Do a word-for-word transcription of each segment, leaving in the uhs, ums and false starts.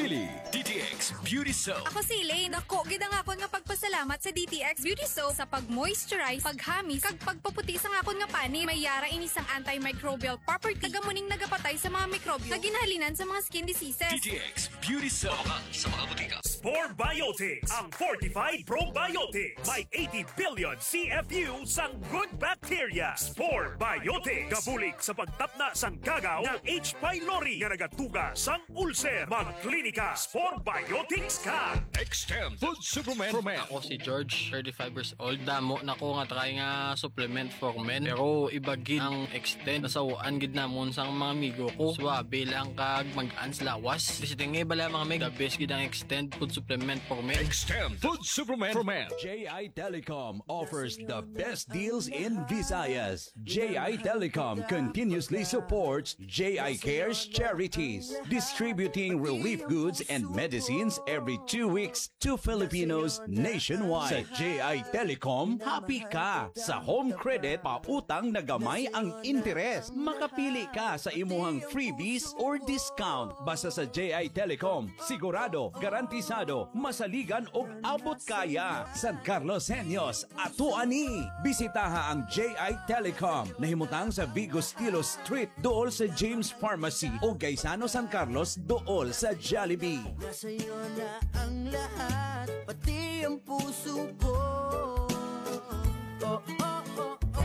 pinili. D T X Beauty Soap. Ako si Elaine. Dako, gid nga ako nga pagpasalamat sa D T X Beauty Soap sa pag-moisturize, paghamis, kag pagpaputi sa nga akon nga pani. May yara inisang antimicrobial property. Kagamuning nagapatay sa mga mikrobyo na ginhalinan sa mga skin diseases. D T X Beauty Soap. Sa mga butika. Spore Biotics, ang fortified probiotics. May eighty billion C F U sang good bacteria. Spore Biotics. Gabulig sa pagtapna sang gagaw ng H. pylori nga nagatuga sang ulcer. Magklinika, Spore Biotics ka. Extend Food Supplement for Men. Ako si George, thirty-five years old. Damo na ko nga try nga supplement for men. Pero ibagid ang extend. Nasawaan gid namon sang mga amigo ko. Swabe lang kag mag-ans lawas. Disitingi bala mga meg. The best gid ang extend food supplement for men. Extend Food Supplement for Men. J I Telecom offers the best deals in Visayas. J I Telecom continuously supports J I Cares Charities, distributing relief goods and medicines every two weeks to Filipinos nationwide. Sa J I Telecom, happy ka. Sa home credit, pautang na gamay ang interes. Makapili ka sa imuhang freebies or discount. Basta sa J I Telecom, sigurado, garantisado, masaligan o abot kaya. San Carlos Senyos, ato ani. Bisitaha ang J I Telecom. Nahimutang sa Vigo Stilo Street, dool sa James Pharmacy o Gaisano San Carlos, dool sa Jollibee. Nasa'yo na ang lahat, pati ang puso ko. Oh, oh, oh, oh.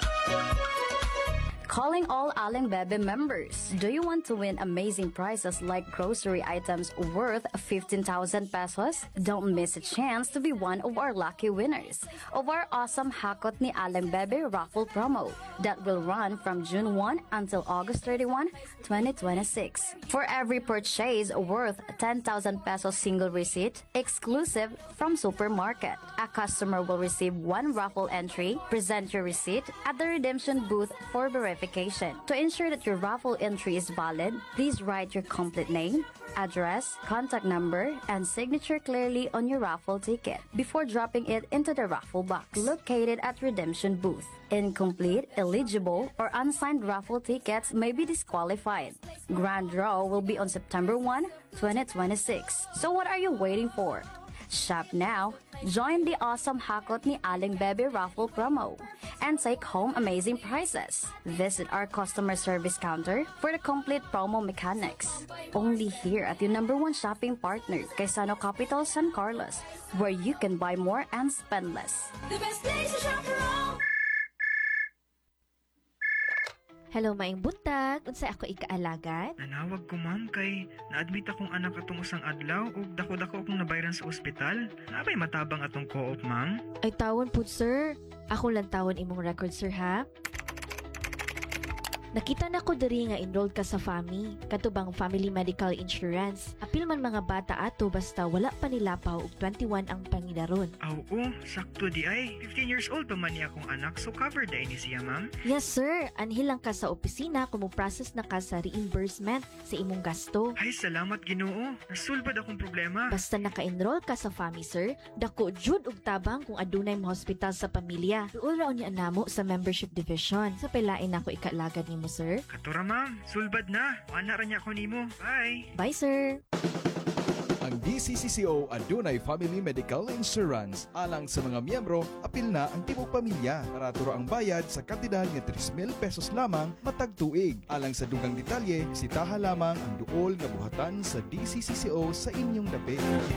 Calling all Aling Bebe members. Do you want to win amazing prizes like grocery items worth fifteen thousand pesos? Don't miss a chance to be one of our lucky winners of our awesome Hakot ni Aling Bebe raffle promo that will run from June first until August thirty-first, twenty twenty-six. For every purchase worth ten thousand pesos single receipt, exclusive from Supermarket, a customer will receive one raffle entry. Present your receipt at the redemption booth for verification. To ensure that your raffle entry is valid, please write your complete name, address, contact number, and signature clearly on your raffle ticket before dropping it into the raffle box located at redemption booth. Incomplete, illegible, or unsigned raffle tickets may be disqualified. Grand draw will be on September first, twenty twenty-six. So what are you waiting for? Shop now, join the awesome Hakot ni Aling Bebe raffle promo, and take home amazing prizes. Visit our customer service counter for the complete promo mechanics. Only here at your number one shopping partner, Gaisano Capital San Carlos, where you can buy more and spend less. The best place to shop around. Hello, maing buntag. Unsay ako ikaalagad? Nanawag ko, ma'am, kay na-admit akong anak atong usang adlaw ug dako-dako akong nabayran sa ospital. Nabay matabang atong co-op, ma'am? Ay tawon pud, sir. Ako lang tawon imong record, sir, ha? Nakita na ko diri nga enrolled ka sa F A M I, katubang Family Medical Insurance. Apil man mga bata ato basta wala pa nilapaw og twenty-one ang pangidaron. Aw, oh, sakto di ay. fifteen years old pa man niya akong anak, so covered ay ni siya, ma'am? Yes, sir. Anhil lang ka sa opisina kung mo-process na ka sa reimbursement sa imong gasto. Ay, salamat Ginoo. Nasulbad akong problema. Basta naka-enroll ka sa F A M I, sir, dako jud og tabang kung adunay mo hospital sa pamilya. Duol raon niya namo sa membership division. Sa pelain ako ikaalagad nimo, sir. Katura, ma'am. Sulbad na. Ana ra niya ako nimo. Bye. Bye, sir. Ang D C C C O adunay Family Medical Insurance. Alang sa mga miyembro, apil na ang tibok pamilya. Para turo ang bayad sa kantidad nga three mil pesos lamang matag tuig. Alang sa dugang detalye, sitaha lamang ang duol nga buhatan sa D C C C O sa inyong dapit.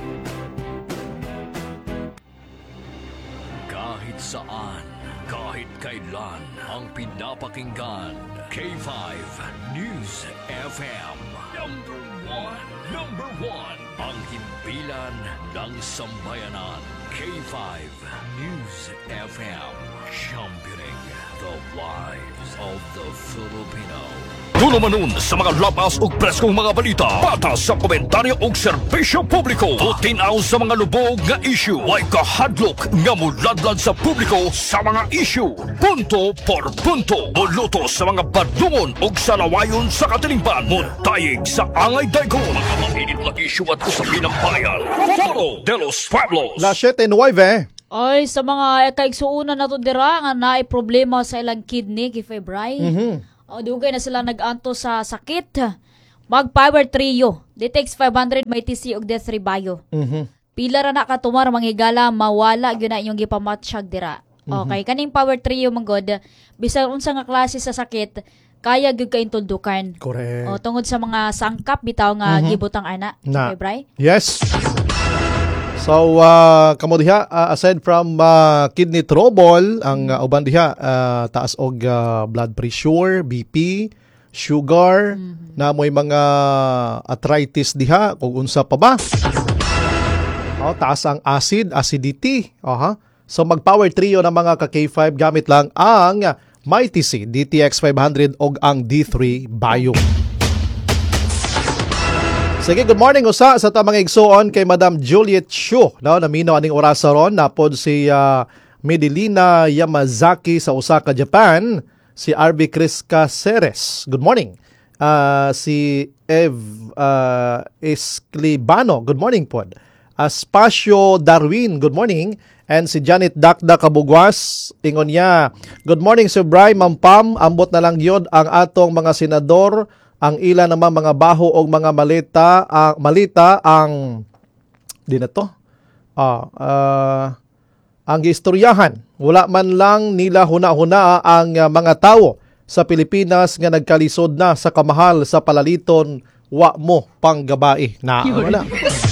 Kahit saan, kahit kailan, ang pinapakinggan. K five News F M. Number one. Number one. Ang himpilan ng sambayanan. K five News F M. Championing the lives of the Filipino. Tulo manon sa mga labas ug preskong mga balita. Patas sa komentaryo ug serbisyo publiko. Tutinaw sa mga lubog nga issue. Way kahadlok nga muladlad sa publiko sa mga issue. Punto por punto. Muluto sa mga badungon ug sa lawayon sa katilingban. Muntayig sa angay daygon. Mga mainit na issue at usapin ng bayan. Foro de los Pueblos. La siete nueve. Ay, sa mga kaigsuunan na to dira nga naay problema sa ilang kidney, kifebray. Mm-hmm. O, dugay na sila nag-anto sa sakit. Mag-Power Trio. D T X five hundred may T C og D three Bio. Mhm. Pila ra na katumar manghigala mawala gyud na inyong gipamatsyag dira. Okay, kaning Power Trio manggod bisan unsa nga klase sa sakit kaya gyud ka intuldukan. Correct. O tungod sa mga sangkap bitaw nga Mhm. gibutang ana. Na. Okay, Bray? Yes. So, uh, kamo diha, uh, aside from uh, kidney trouble, ang uh, uban diha, uh, taas og uh, blood pressure, B P, sugar, mm-hmm. na mo'y mga arthritis diha, kung unsa pa ba. Oh, taas ang acid, acidity. Aha. So, mag-power trio ng mga ka-K five gamit lang ang My T C, D T X five hundred og ang D three Bio. Sige, good morning usa sa ta mga igsoon kay Madam Juliet Chu. No, naminaw aning orasa ron napod si uh, Medellina Yamazaki sa Osaka, Japan. Si R B Chris Caceres. Good morning. Uh, si Ev uh, Esclibano. Good morning pod. Aspacio Darwin. Good morning. And si Janet Dakda Kabugwas. Ingon niya. Good morning Sir Bry Mampam. Ambot na lang yod ang atong mga senador. Ang ilan naman mga baho o mga malita, uh, malita ang di na to. Ah, uh, ang istoryahan. Wala man lang nila huna-huna ang uh, mga tao sa Pilipinas nga nagkalisod na sa kamahal sa palaliton wa mo panggabae. Na wala.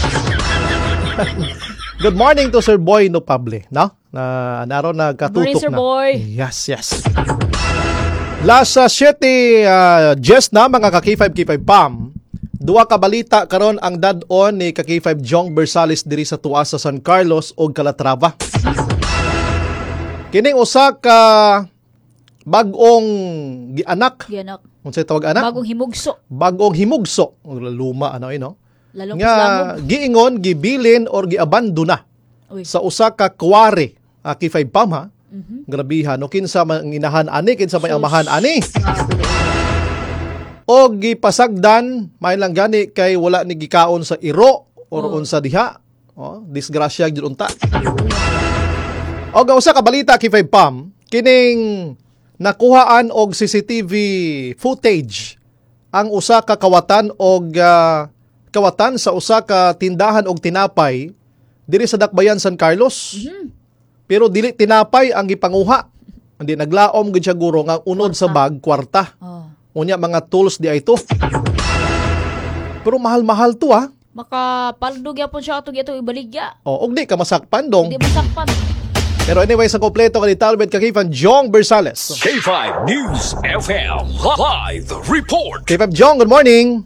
Good morning to Sir Boy no Pable, no? Na naron nagkatutok na. Sir Boy. Yes, yes. Last uh, siyete uh, just na mga ka-K five K five Pam. Duwa ka balita karon ang dad-on ni ka-K five Jong Bersales diri sa tuwa sa San Carlos ug Calatrava. Kining usa ka bag-ong gianak. Gianak. Unsay tawag anak? Bagong himugso. Bagong himugso. Luma ano ino? Lalong nga islamog. giingon, gibilin or giabandona sa usa ka kuwari. Uh, K five Pam ha. Mm-hmm. Grabihan, no kinsa man inahan ani, kinsa may amahan ani. O gipasagdan, may lang gani kay wala ni gikaon sa iro or oh. unsa diha. Oh, disgrasya gyud unta. O gausa ka balita K five Pam, kining nakuhaan og C C T V footage ang usa ka kawatan og uh, kawatan sa usa ka tindahan og tinapay diri sa Dakbayan San Carlos. Mm-hmm. Pero dili tinapay ang gipanguha. Hindi naglaom gid siya guro nga unod sa bag kwarta. Oh. Unya mga tools di ay ito. Pero mahal-mahal to ah. Maka paldog yapon siya atong ito ibaligya. Oh, og di ka masakpan dong. Hindi masakpan. Pero anyway, sa kompleto ka ni Talbot Kakifan Jong Bersales. K five News F M Live Report. K five Jong, good morning.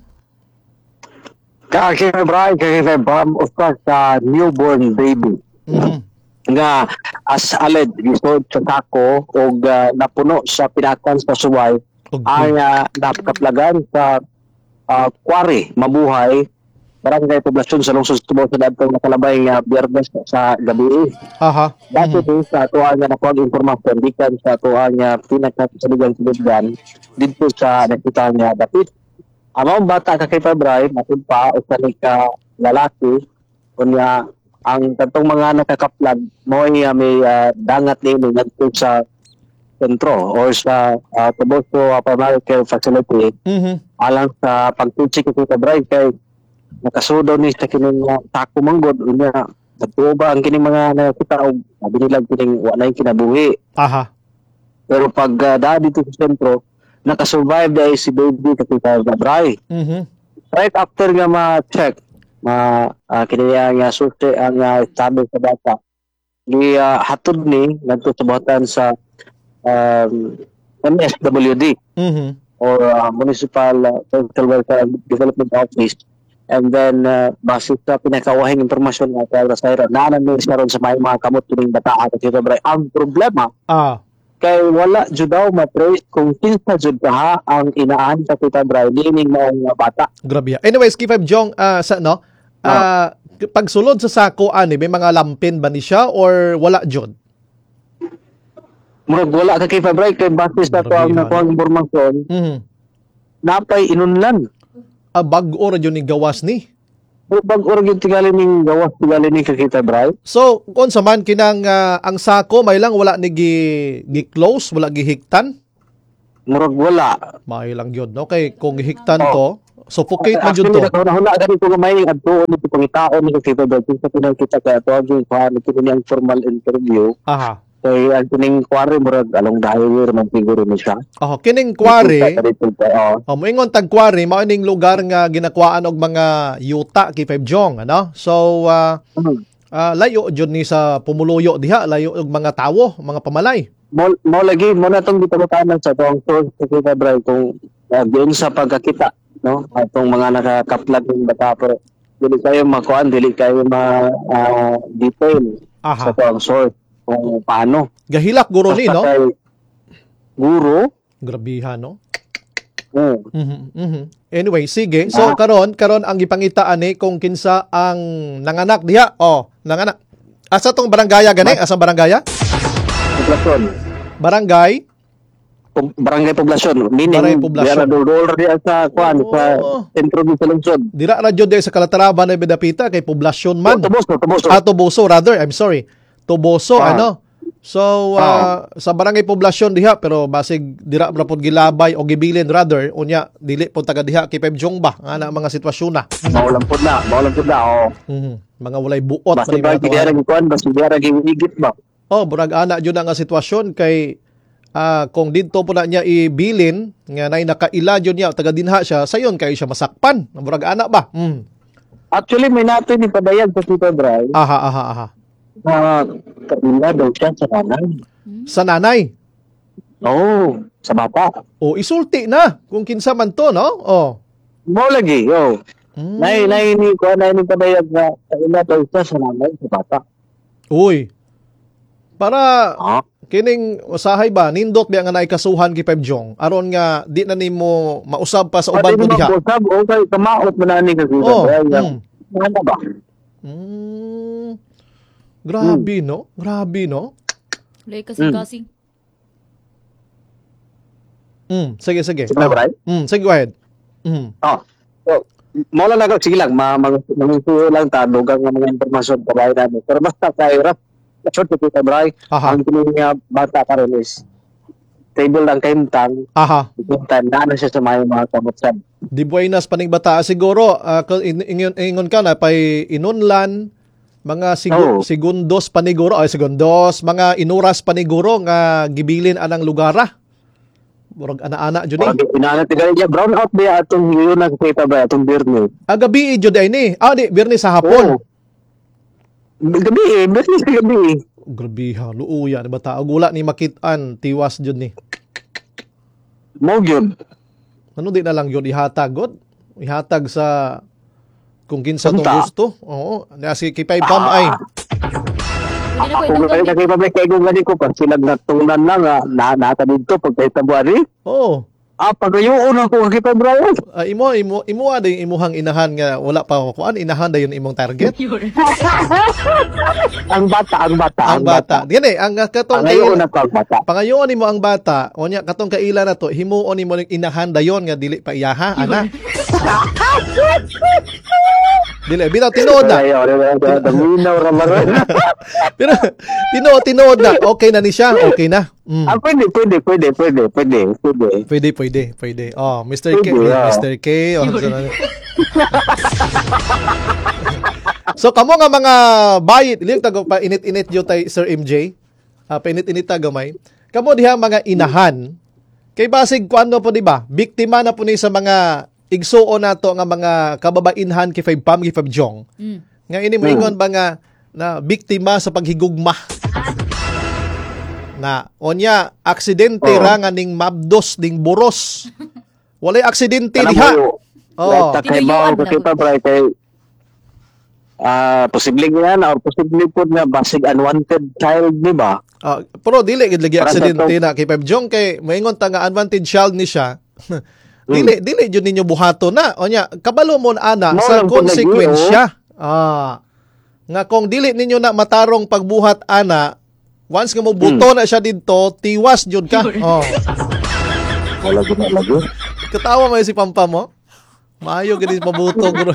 Kakifan Brian, Kakifan Bam, usas sa newborn baby. Mm-hmm. Nga as aled gisod sa sako og uh, napuno sa pinatan sa suway okay. ang uh, napakaplagan sa uh, Quarry Mabuhay barangay poblasyon sa lungsod Tubo sa dadtong nakalabay nga Biyernes sa gabi. Aha. Dati mm-hmm. sa tuwa nga nakuha impormasyon dikan sa tuwa nga pinakasaligan silidgan dito sa nakita nga dapit. Among bata ka kay Febray matud pa usa ni ka lalaki unya ang katong mga nakakaplag mo uh, may uh, dangat ni ngadto sa sentro or sa uh, Tuboso uh, primary care facility mm-hmm. alang sa pagtutsi ko sa drive kay nakasudo ni sa kining uh, tako manggod unya nagtuba ang kining mga nakita og binilag kining walay kinabuhi. Aha. Pero pag uh, daan dito sa sentro nakasurvive dai si baby kapita sa drive. Mhm. Right after nga ma-check ma uh, kiniya nga sulte ang uh, estado sa bata gi uh, hatod ni ngadto sa buhatan sa um, M S W D mm-hmm. or uh, Municipal uh, Social Welfare Development Office and then uh, base sa pinakawahing impormasyon nga kay Rasayra na namin karon sa may mga kamot kining bata at ito bray ang problema ah kay wala jud daw ma-trace kung kinsa jud ha ang inaan sa kita bray dining mga bata. Grabe. Anyways, K five Jong uh, sa no Uh, pagsulod sa sako ani may mga lampin ba ni siya or wala jud? Murag wala ka kay Febray kay base sa to ang nakuha impormasyon. Mhm. Napay inunlan. Ah, bag-o ra jud ni gawas ni. Bag-o ra jud tingali ning gawas tingali ni kay Febray. So, kung sa man kinang uh, ang sako may lang wala ni gi, gi close, wala gihiktan. Murag wala. May lang yun. Okay, kung gihiktan oh. to, Suffocate man jud Actually, to. nakahuna ganito nga may adtuon nito pangitaon ni Kay February sa pinakita kay ato ang kuha nito niyang formal interview. Aha. Kay ang kining quarry murag along dahil man siguro ni siya. Oh, kining quarry. Oh. Oh, moingon tag quarry mao ning lugar nga ginakuhaan og mga yuta kay Five Jong, ano? So uh, uh, layo jud ni sa pumuluyo diha, layo og mga tawo, mga pamalay. Mo mo lagi mo na tong gitawatanan sa tong source sa Kay February kung uh, diin sa pagkakita, no? Atong mga nakakaplag ng bata pero dili kayo makuan, dili kayo ma uh, detail Aha. sa tong source kung paano. Gahilak guro ni, no? Guro? Grabihan, no? Mm. Mhm. Mhm. Anyway, sige. So karon karon ang gipangitaan ni kung kinsa ang nanganak diha. Oh, nanganak. Asa tong barangaya gani? Asa barangaya? Poblasyon. Barangay? Barangay Poblasyon. Meaning, Barangay Poblasyon. Diyara diya sa kuan sa sentro sa lungsod. Dira ra jud sa Calatrava na Bidapita kay poblasyon man. Oh, Tuboso, Tuboso. Ah, Tuboso rather. I'm sorry. Tuboso, Ah. ano? So, uh, sa barangay poblasyon diha, pero basig dira ra pod gilabay o gibilin rather, unya, dili po taga diha kay Pep Jong ba? Nga na mga sitwasyon na. Maulang po na, maulang po na, oh. Mhm. Mga walay buot. Basta man ba, yung mga kidera tuwa. ng kuan, basta kidera gigit ba? Oh, burag ana jud nga sitwasyon kay ah, kung didto po na niya ibilin nga nay nakaila jud niya taga dinha siya, sayon kay siya masakpan. Burag ana ba? Mm. Actually, may natin ni padayag sa Tito Bray. Aha, aha, aha. Na kaila daw siya sa nanay. Sa nanay? Oo, oh, sa bata. O, isulti na kung kinsa man to, no? Oh. Mo lagi, oh. Mm. Nay, nay, ni ko, nay, ni padayag na kaila daw siya sa nanay, sa bata. Uy. Para ah? kining usahay ba nindot biya nga naikasuhan kay Pep Jong aron nga di na nimo mausab pa sa uban ko diha. Usab okay kamaot man ani kasi. Oh. Mm. Ano ba? Mm. Grabe hmm. no? Grabe no? Lay kasing-kasing. Mm, sige sige. Sige, right? Mm, sige go ahead. Mm. Oh. So, mo lang lang sige lang ma mangusuyo lang ta dugang nga mga impormasyon pabay namin. Pero basta kay rap short to Tito Bray, ang kining nga bata karon is table lang kaimtang. Aha. Kaimtang na siya sa mga mga kamutsan. Di buenas paning bata siguro uh, ingon ingon ka na pay inunlan mga sigu- oh. segundos paniguro ay segundos mga inuras paniguro nga gibilin anang lugara. Murag ana-ana jud ni. Inaana tigal niya brown out ba atong yun ang kita ba atong birne. Ah gabi jud ay ni. Ah di birne sa hapon. Oh. Gabi eh, birne sa gabi eh. Grabe ha, luuya ni bata. Gula ni makitaan, tiwas jud ni. Mo jud. Ano di na lang yun ihatag god? Ihatag sa kung kinsa tong gusto. Oo, na si kay Pam ay. Hindi na Kung kayo na kayo pabay kayo gani ko, pag sila natunan lang, na nata dito, pag kayo tabuari. Oo. Ah, pagayoon ako kay Brian. Uh, imo, imo, imo ada yung imuhang inahan nga wala pa ako kuan, inahan da yun imong target. ang bata, ang bata. Ang bata. Yan eh, ang katong pangayoon ako ang bata. Pangayoon nimo ang bata, o nya katong kaila na to, himuon nimo ning inahan da yon nga dili pa iyaha, ana. Dili, bitaw tinuod na. Pero tinuod, tinuod na. Okay na ni siya, okay na. Mm. Ah, pwede, pwede, pwede, pwede, pwede, pwede. Pwede, pwede, pwede. Oh, Mister K, yeah. Mister K. Oh, so, kamo nga mga bayit, liyak tago pa init-init yo tay Sir M J. Ah, pa init-init ta gamay. Kamo diha mga inahan. Kay basig kuano po di ba? Biktima na po ni sa mga igsuon nato nga mga kababainhan kay Five Pam, kay Five Jong. Mm. Nga ini mo ingon ba nga na biktima sa paghigugma. Na onya aksidente oh. ra nga ning mabdos ding buros. Walay aksidente diha. Oh, kay mao ko kita bray kay ah posible nga na or posible pud nga basig unwanted child di ba? Uh, pero dili gid lagi aksidente na kay Pep Jong kay moingon ta nga unwanted child ni siya. dili mm. dili jud ninyo buhato na. Onya kabalo mo ana no, sa konsekwensya. Ah. Nga kung dili ninyo na matarong pagbuhat ana, once nga mo buto hmm. na siya dito, tiwas jud ka. Oh. Wala gud na lagi. Katawa mo si Pampam mo. Maayo gid mabuto guro.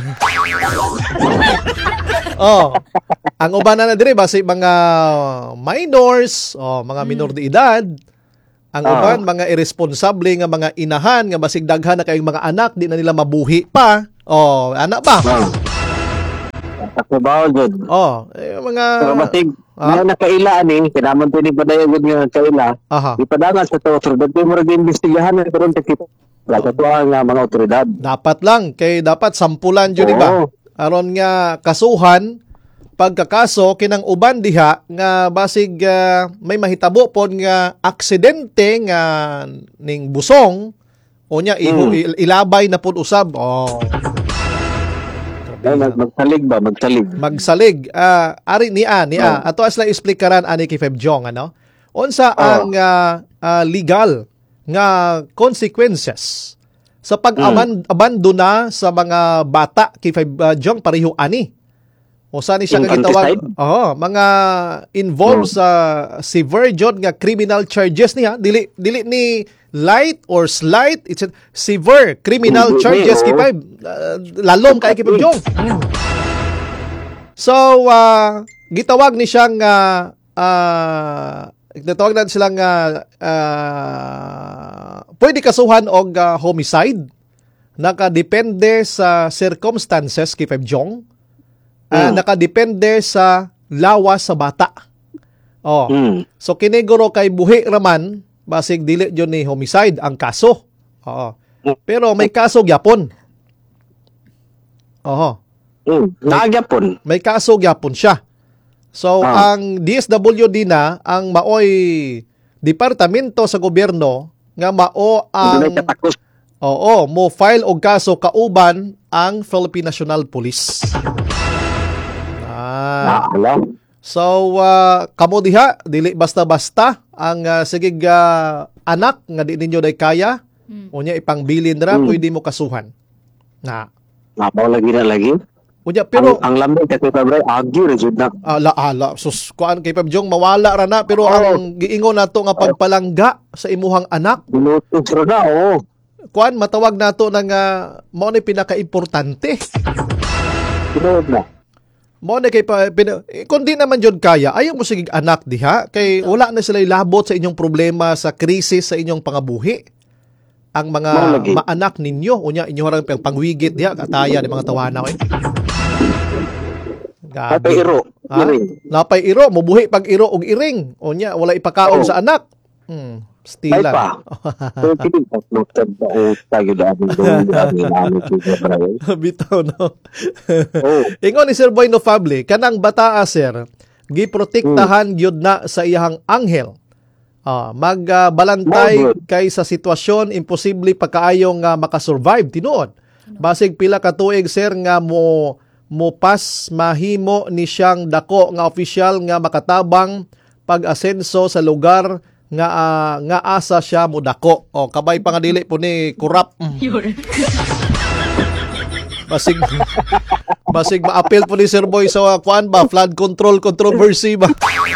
Oh. Ang uban na dire basi mga minors, oh, mga minor de edad Ang Ah. uban mga irresponsable nga mga inahan nga basig daghan na kayong mga anak di na nila mabuhi pa. Oh, anak ba? Trabaho jud. Oh, eh, mga Pero basig Ah? na nakaila ani kinaman to ni padaya gud nga kaila. Aha. Ipadangan sa to so dagko mo rin imbestigahan na karon ta kita. Sa to ang uh, mga otoridad. Dapat lang kay dapat sampulan jud ba? Aron nga kasuhan pagkakaso kinang uban diha nga basig ah, may mahitabo pod nga aksidente nga ning busong unya iho Hmm. il- ilabay na pod usab. Oh. Ay, mag- magsalig ba? Magsalig. Magsalig. Ah, ari ni a ni a. Ato as lang explikaran ani kay Feb Jong ano. Unsa ang ah, ah, legal nga consequences sa pag-abandona sa mga bata kay Feb ah, Jong pareho ani. O saan siya nga gitawag? Oo, mga involved sa severe jud nga criminal charges niya. Dili dili ni light or slight, it's a severe criminal charges kay Feb. Uh, lalom kay kay Feb Jong. So, uh, gitawag ni siyang uh, uh, gitawag na silang uh, uh, pwede kasuhan og uh, homicide. Nakadepende sa circumstances kay Feb Jong. Uh, Mm. Nakadepende sa lawas sa bata. Oh. Mm. So kiniguro kay buhi raman basig dili jud ni homicide ang kaso. Oo. Pero may kaso gyapon. Oo. Mm. Nagyapon. May kaso gyapon siya. So Ah. ang D S W D na ang maoy departamento sa gobyerno nga mao ang Dunay katakos. Oo, mo file og kaso kauban ang Philippine National Police. Ah. So, uh, kamo diha, dili basta-basta ang uh, sigig uh, anak nga di ninyo day kaya, unya ipangbilin ra, Mm. pwede mo kasuhan. Na. Napaw lagi na lagi. Unya, pero ang, ang lamig kasi Febray, agi rin jud na. ala ala sus kuan kay Pab Jong mawala ra na pero ang giingon nato nga pagpalangga sa imuhang anak. Binutos ra na, oo. Kuan matawag nato nang uh, mao ni pinaka-importante. Binutos na. Mo na kay pa, pina, eh, kung di naman jud kaya, ayaw mo sigig anak diha kay wala na sila labot sa inyong problema sa krisis sa inyong pangabuhi. Ang mga Malagi. maanak ninyo unya inyo harang pang pangwigit diha kataya ni mga tawana eh. Napay iro, Ha? iring. Napay iro, mubuhi pag iro og iring. Unya wala ipakaon sa anak. Hmm, Ay stilan. pa. So, kinig pa, doktor ba, o tayo dami doon, dami namin si Febray. Bitaw no. Ingon ni Sir Boy no Fable, kanang bataa sir, giprotektahan gyud na sa iyang anghel. Ah, magbalantay More kay sa sitwasyon imposible pagkaayo nga makasurvive tinuod. Basig pila ka tuig sir nga mo mopas mahimo ni siyang dako nga opisyal nga makatabang pag-asenso sa lugar nga ah, nga asa siya mo dako. O kabay pa nga dili po ni kurap. Basig basig ma-appeal po ni Sir Boy sa kuan ba flood control controversy ba.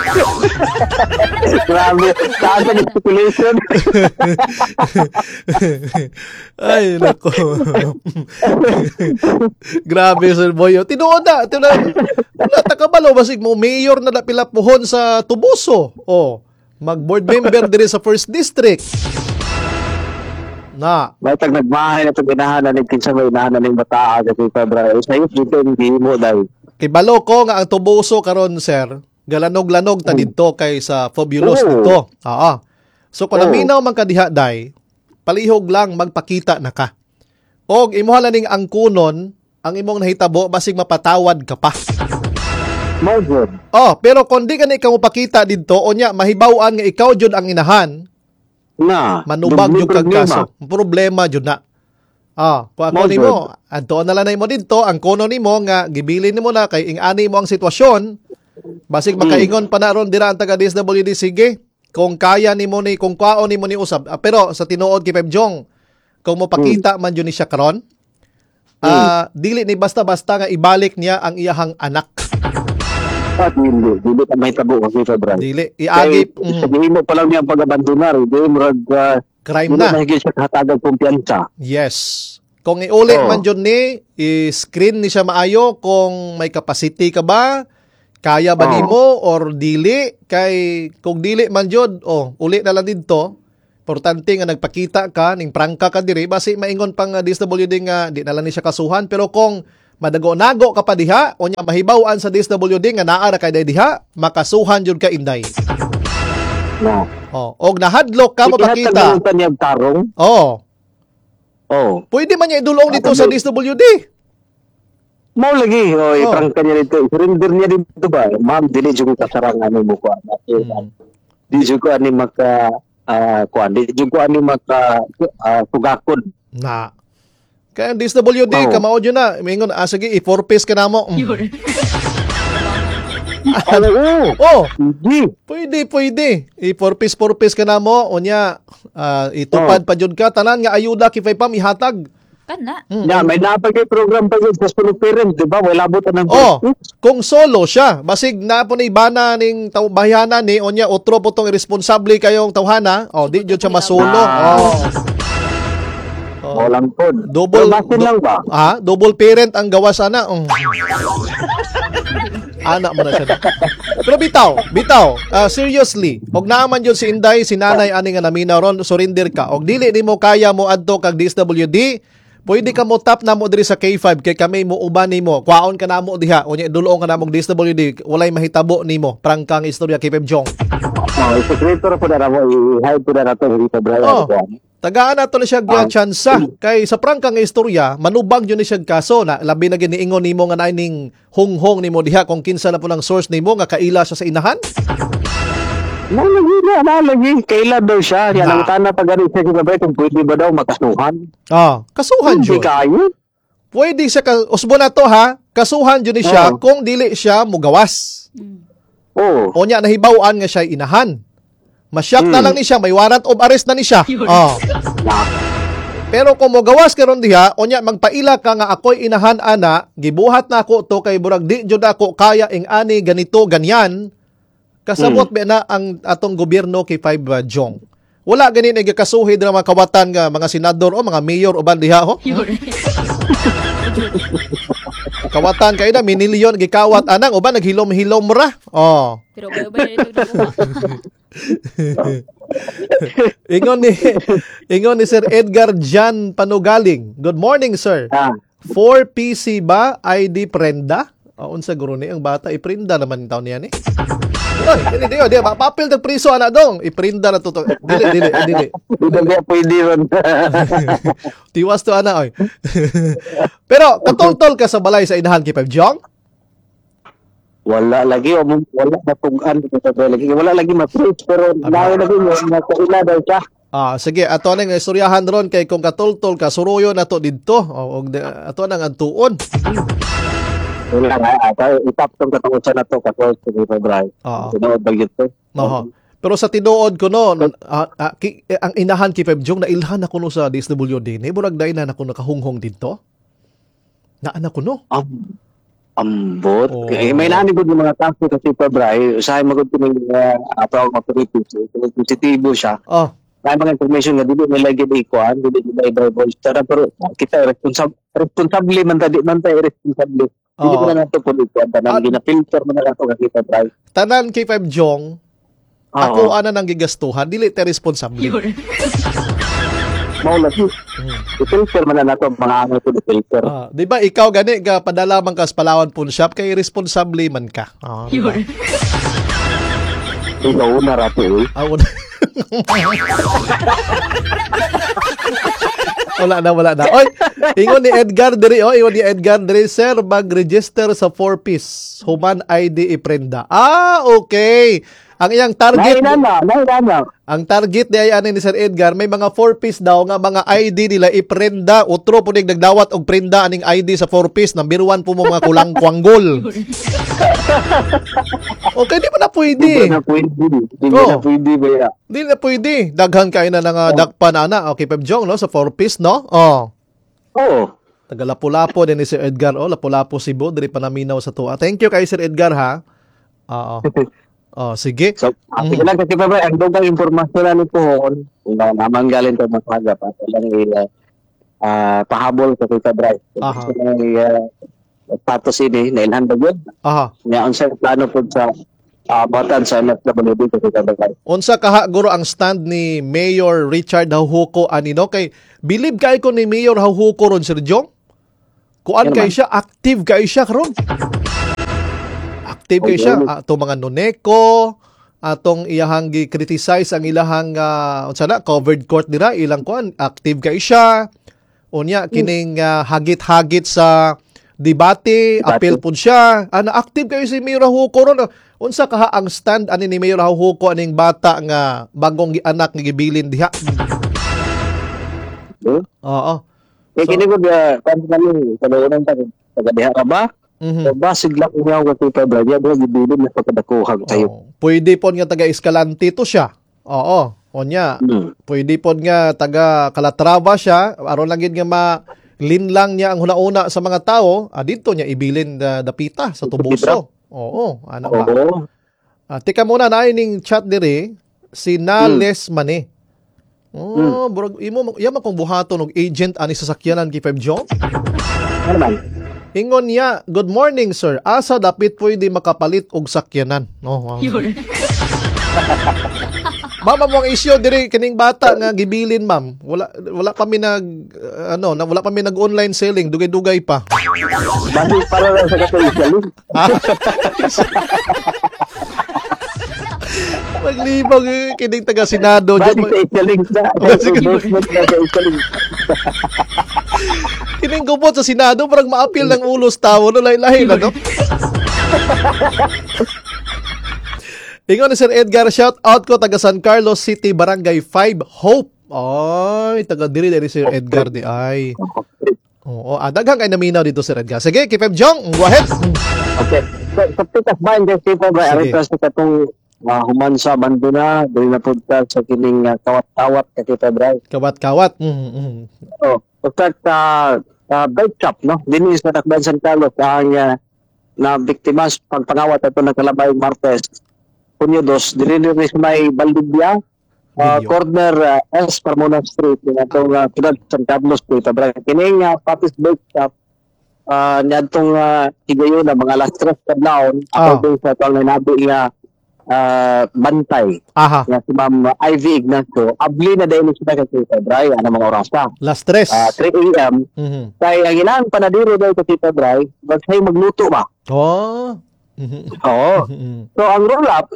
Grabe, saan ang speculation? Ay, nako. Grabe, Sir Boy. Tinuod na. Tinuod na. Takabalo, basig mo, mayor na napila puhon sa Tubuso. Oh, mag-board member din sa first district. Na. Matag nagmahay na ito ginahanan ng kinsa may inahanan ng bataa kasi Febray. Sa iyo, dito hindi mo dahil. Kay balo ko nga ang Tubuso karon sir, galanog-lanog ta didto kay sa Fabulous Oh. dito. Oo. So kung Oh. naminaw man ka diha day, palihog lang magpakita na ka. Og imuha lang ning angkunon, ang imong nahitabo basig mapatawad ka pa. My God. Oh, pero kung di ka na ikaw mapakita didto, onya mahibaw-an nga ikaw jud ang inahan, na manubag dumi jud kag problema. kaso. Problema jud na. Ah, kung ako Mo nimo, jud. adto na lang mo didto, ang kuno nimo nga gibilin nimo na kay ing-ani mo ang sitwasyon. Basig makaingon pa na ron dira ang taga D S W D, sige. Kung kaya nimo ni kung kwaon nimo ni usab. Ah, pero sa tinuod kay Pep Jong, kung mo pakita man jud ni siya karon, ah dili ni basta-basta nga ibalik niya ang iyahang anak. At hindi, hindi ka may tabo kasi Febray. Dili, iagip. Kaya, sabihin mo pa lang niya ang pag-abandonar, hindi mo rag, uh, Crime hindi na. mahigit siya kahatagang kumpiyansa. Yes. Kung iuli Oo. man jud ni, i-screen ni siya maayo kung may capacity ka ba, kaya ba Oo. nimo or dili, kay kung dili man jud, oh, uli na lang didto, Importante nga nagpakita ka, ning prangka ka diri, basi maingon pang uh, D S W D nga di na lang ni siya kasuhan. Pero kung madago-nago ka pa diha, o niya mahibawan sa D S W D nga naa ra kay diha, makasuhan jud ka inday. No. Oh, og nahadlok ka mo pakita. Ikinatagawin niya tarong. Oh. Oh. Pwede man niya idulong dito sa D S W D. Mau lagi, oh, Oh. iprangka niya dito. Surrender niya dito ba? Ma'am, dili jud ko kasarangan mo ko. Hmm. Di jud ko ani maka ah kuan, di jud ko ani maka uh, tugakod. Na. Kaya D S W D, Oh. kamao dyan na. Mingon, ah, sige, i-four piece ka na mo. Mm. Ano? Oh, pwede, pwede. I-four piece, four piece ka na mo. O niya, ah, itupad pa dyan ka. Tanan nga ayuda, kifay pam, ihatag. Kana. Mm. Ya, may napagay program pa yun sa school parent, di ba? Wala mo tanang Oh, kung solo siya, basig na po ni bana ning taw bahyana ni onya otro po tong irresponsable kayong tawhana. Oh, di jud siya masulo. Oh. Oh. Walang po. Double Basin lang ba? Ah, double parent ang gawa sana. Um. Anak mo na siya. Pero bitaw, bitaw, uh, seriously, og naaman yun si Inday, si Nanay ani nga namina ron, surrender ka. Og dili nimo kaya mo adto kag D S W D, pwede ka mo tap na mo diri sa K five kay kami mo uban nimo. Kwaon ka namo diha, unya dulong ka namo D S W D, walay mahitabo nimo. Prangkang istorya kay Pep Jong. Oh, secretor po na mo, i-hide po na nato dito, Brian. Oh. Tagaan nato na siya uh, tsansa kay sa prangka nga istorya manubag yun ni siya kaso na labi na giniingon nimo nga naing hunghong nimo diha kung kinsa na po ng source nimo nga kaila siya sa inahan. Nalagi na, nalagi. Kaila daw siya. Yan ang tana pag ano siya kagabi kung pwede ba daw makasuhan. Ah, kasuhan Hindi yun. kayo. Pwede siya, ka, usbo na to ha, kasuhan yun siya Oh. kung dili siya mugawas. Oh. O niya nahibawan nga siya inahan. Masyak na Hmm. lang ni siya, may warrant of arrest na ni siya. Oh. Pero kung mogawas karon diha, o niya magpaila ka nga ako'y inahan ana, gibuhat na ako to kay burag di jud ako kaya ing ani ganito ganyan. Kasabot ba na ang atong gobyerno kay Five uh, Jong. Wala ganin ay gakasuhid ng mga kawatan nga mga senador o mga mayor uban diha ho. Kawatan kay na minilyon gikawat anang uban naghilom-hilom ra. Oh. Pero ba ba ito Ingon ni Ingon ni Sir Edgar Jan Panugaling. Good morning, sir. Ah. four P C ba I D prenda? O unsa guro ni ang bata iprinda naman taon niya ni. Oy, dili dili, di papel tag priso ana dong. Iprinda na to. to. Dili dili dili. Hindi pwede ron. Tiwas to ana oy. Pero katultol ka sa balay sa inahan kay Pep Jong? Wala lagi, o wala matugan dito lagi. Wala lagi ma-proof, pero dahil lagi mo, nakaila daw siya. Ah, sige, ato nang istoryahan ron kay kung katultol ka suruyo na to didto. O og ato nang antuon. Wala nga, ata itap tong katungusan na to kasi sa February. Oo. Tinood ba yun? Oho. Pero sa tinuod ko no, ah, ah, ki, eh, ang inahan kay Pep Jong na ilhan ako no sa D S W D ni burag day na ako nakahunghong dito. Na anak ko no. Um, ambot. Oh. Eh, may nani gud yung mga taxi kasi February, usahay magud ko ng uh, ato ang positibo siya. Oh. May mga information nga dili nila gid ikuan, dili nila i-drive tara pero kita responsable responsable man tadi man tayo responsable. Hindi Oo. ko na nato pud ikuan tanan gina-filter man na nato kasi February. Tanan kay Pep Jong, ako ana nang gigastuhan, dili ta responsable. Mao lagi. I-filter man na nato ang mga ano pud filter. Ah, di ba ikaw gani ga padala man ka sa Palawan Pawn Shop kay responsable man ka. Ah, diba? Ikaw na rato eh. Ah, wala. wala na, wala na. Oy, ingon ni Edgar diri, oh, ingon ni Edgar diri, sir, mag-register sa four piece Human I D iprenda. Ah, okay. Ang iyang target Nainana, nainana. Ang target di ay ani ni Sir Edgar, may mga four piece daw nga mga I D nila iprenda, utro po ning nagdawat og prenda aning I D sa four piece, number one po mo mga kulang kwanggol. Okay, di ba na pwede? Di ba na pwede? Di ba Oh. na pwede ba ya? Di na pwede. Daghan kayo na nga oh. dakpan ana. Okay, Pep Jong, no? Sa four piece, no? Oh. Oo. Taga-Lapu-Lapu din ni Sir Edgar. Oh, Lapu-Lapu Cebu. Diri pa naminaw sa tuwa. Thank you kay Sir Edgar, ha? Oo. Oh, sige. So, mm. sige lang kasi pa ba, ang dogang impormasyon na nito, kung naman galing ito mas maga, pa lang uh, pahabol sa Tita Drive. Aha. So, uh, status ini, nailhan ba yun? Aha. Nga, ang sa plano po sa uh, batan sa M S W D sa Cagayan. Unsa kaha guro ang stand ni Mayor Richard Hauhuko anino kay believe kay ko ni Mayor Hauhuko ron Sir Jong? Kuan kay siya active kay siya karon. Active kay siya ato mga noneko atong iyahang gi-criticize ang ilahang uh, unsa na covered court dira ilang kuan active kay siya. Unya kining uh, hagit-hagit sa debate, appeal pud siya. Ana active kayo si Mayor Hauhuko ron. Unsa kaha ang stand ani ni Mayor Hauhuko aning bata nga bagong anak nga gibilin diha? Hmm? Oo. Kaya so, kini ko dia kan kami sa doon ta taga diha ra ba? Mm-hmm. So basig lang niya ko sa February dia gibilin na pagkadakuhang kayo. Oh. Pwede pod nga taga Escalante to siya. Oo. Onya. Hmm. Pwede pod nga taga Calatrava siya aron lang gid nga ma linlang niya ang huna-una sa mga tao, ah, dito niya ibilin da, dapita sa tubuso. Oo, ano ba? Ah, tika muna na ining chat dire si Nales hmm. Mane. Oh, hmm. burag imo yama kong buhaton og agent ani sasakyanan kay Feb Jong. Ano man? Ingon niya, good morning sir. Asa dapit pwede makapalit og sakyanan. Oh, wow. Ma'am, mo ang issue diri kining bata nga gibilin, ma'am. Wala wala pa mi nag uh, ano, na wala pa mi nag-online selling, dugay-dugay pa. Bali para lang sa katulisan. Maglibog kining taga Senado diyan. Bali sa selling sa. Kining gubot sa Senado parang ma-appeal ng ulos tawo no lahi-lahi na no. Ingon ni Sir Edgar, shout out ko taga San Carlos City, Barangay five, Hope. Ay, taga diri diri Sir Edgar di ay. Oo, ah, daghang kay naminaw dito Sir Edgar. Sige, Kip Jong, go ahead. Okay. So, sa pitas ba yung Kip ba ari sa katong uh, human sa banduna, dili na pud sa kining uh, kawat-kawat kay Kip Bray. Kawat-kawat. Mhm. Oh, sa uh, uh, bike shop no, dinhi sa Takban San Carlos ang uh, na biktima sa pagpangawat ato ng Kalabay Martes. Punyo dos, dili-dili may Valdivia, uh, corner uh, S. Carmona Street, yung atong uh, Pilar San Carlos Street. Kining uh, Patis Bake Shop, uh, niyadtong uh, higayon na mga alas tres kadlawon, according sa itong nabi nga uh, bantay. Aha. Nga si Ma'am Ivy Ignacio, abli na dahil sila kasi sa Bray, ano mga oras pa. Last tres. Uh, three a.m. Mm-hmm. Kaya ang ilang panadiro dahil kasi sa Bray, magsay magluto ba? Oh. Mm-hmm. Oo. Mm-hmm. So, ang roll-up,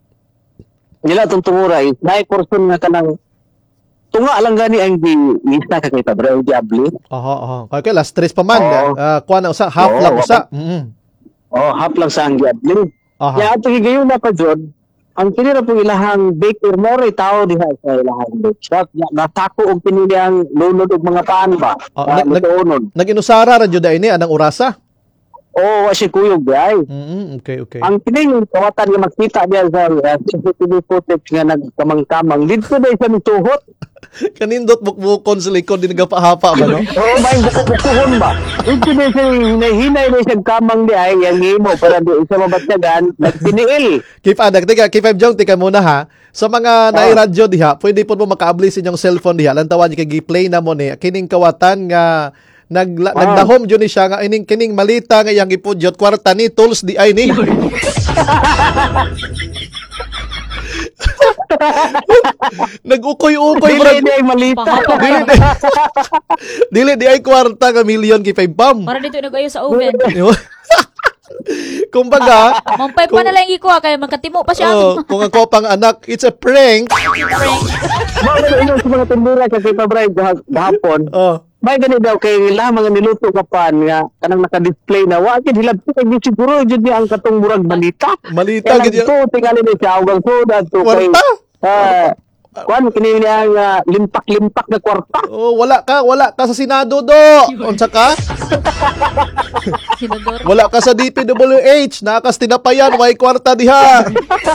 nila itong tungura is, na person nga kanang tunga lang gani ang di-isa ka kay Tabra, di abli. Aha, aha. Kaya last tres pa man. Uh, kuha na usa, half Oo, lang usa. Mm-hmm. Oo, half lang sa ang di-abli. Kaya ito higayon na pa, John, ang kinira po ilahang baker more tao diha sa ilahang bake shop. Nasako og pinilihang lunod og mga paan ba? Oh, uh, nag, nag-inusara radyo da ini, anang orasa? Oo, oh, si Kuyog ay. Mm-hmm. Okay, okay. Ang kining kawatan nga makita diya sa uh, C C T V footage nga nagkamang-kamang, dito na isa mituhot. Kanindot bukbukon sa likod, di nagapahapa ba, no? Oo, oh, may bukbukuhon ba? Dito na isa hinahinay na isang kamang di ay, yung himo, para di isa mabatyagan, nagpiniil. Keep anak, tika, Keep Jong, tika muna ha. Sa mga oh. nai-radyo diha, pwede po mo makaabli sa inyong cellphone diha. Lantawan niyo kay play na mo ni, kining kawatan nga nag wow. nagdahom jud ni siya nga ining kining malita nga yang ipudyot kwarta ni tools di ay ni. Nag-ukoy-ukoy dili di ay malita. Dili di, dili di ay kwarta nga million kay five pam. Para dito nagayo sa oven. Kumbaga, mampay pa na lang ikuha kaya magkatimo pa siya. Oh, kung ako pang anak, it's a prank. Prank. Mga ino sa mga tindera sa Kita Bray gahapon. Oh. May gani daw kay ila mga niluto ka pan nga kanang naka-display na wa gid hilab kay siguro jud niya ang katong murag malita. Malita gid to tingali ni siya ugang soda to kay. Ah, kwan kini niya nga limpak-limpak na kwarta. Oh, wala ka, wala ka sa Senado do. Unsa ka? Wala ka sa D P W H, nakas tinapayan way kwarta diha.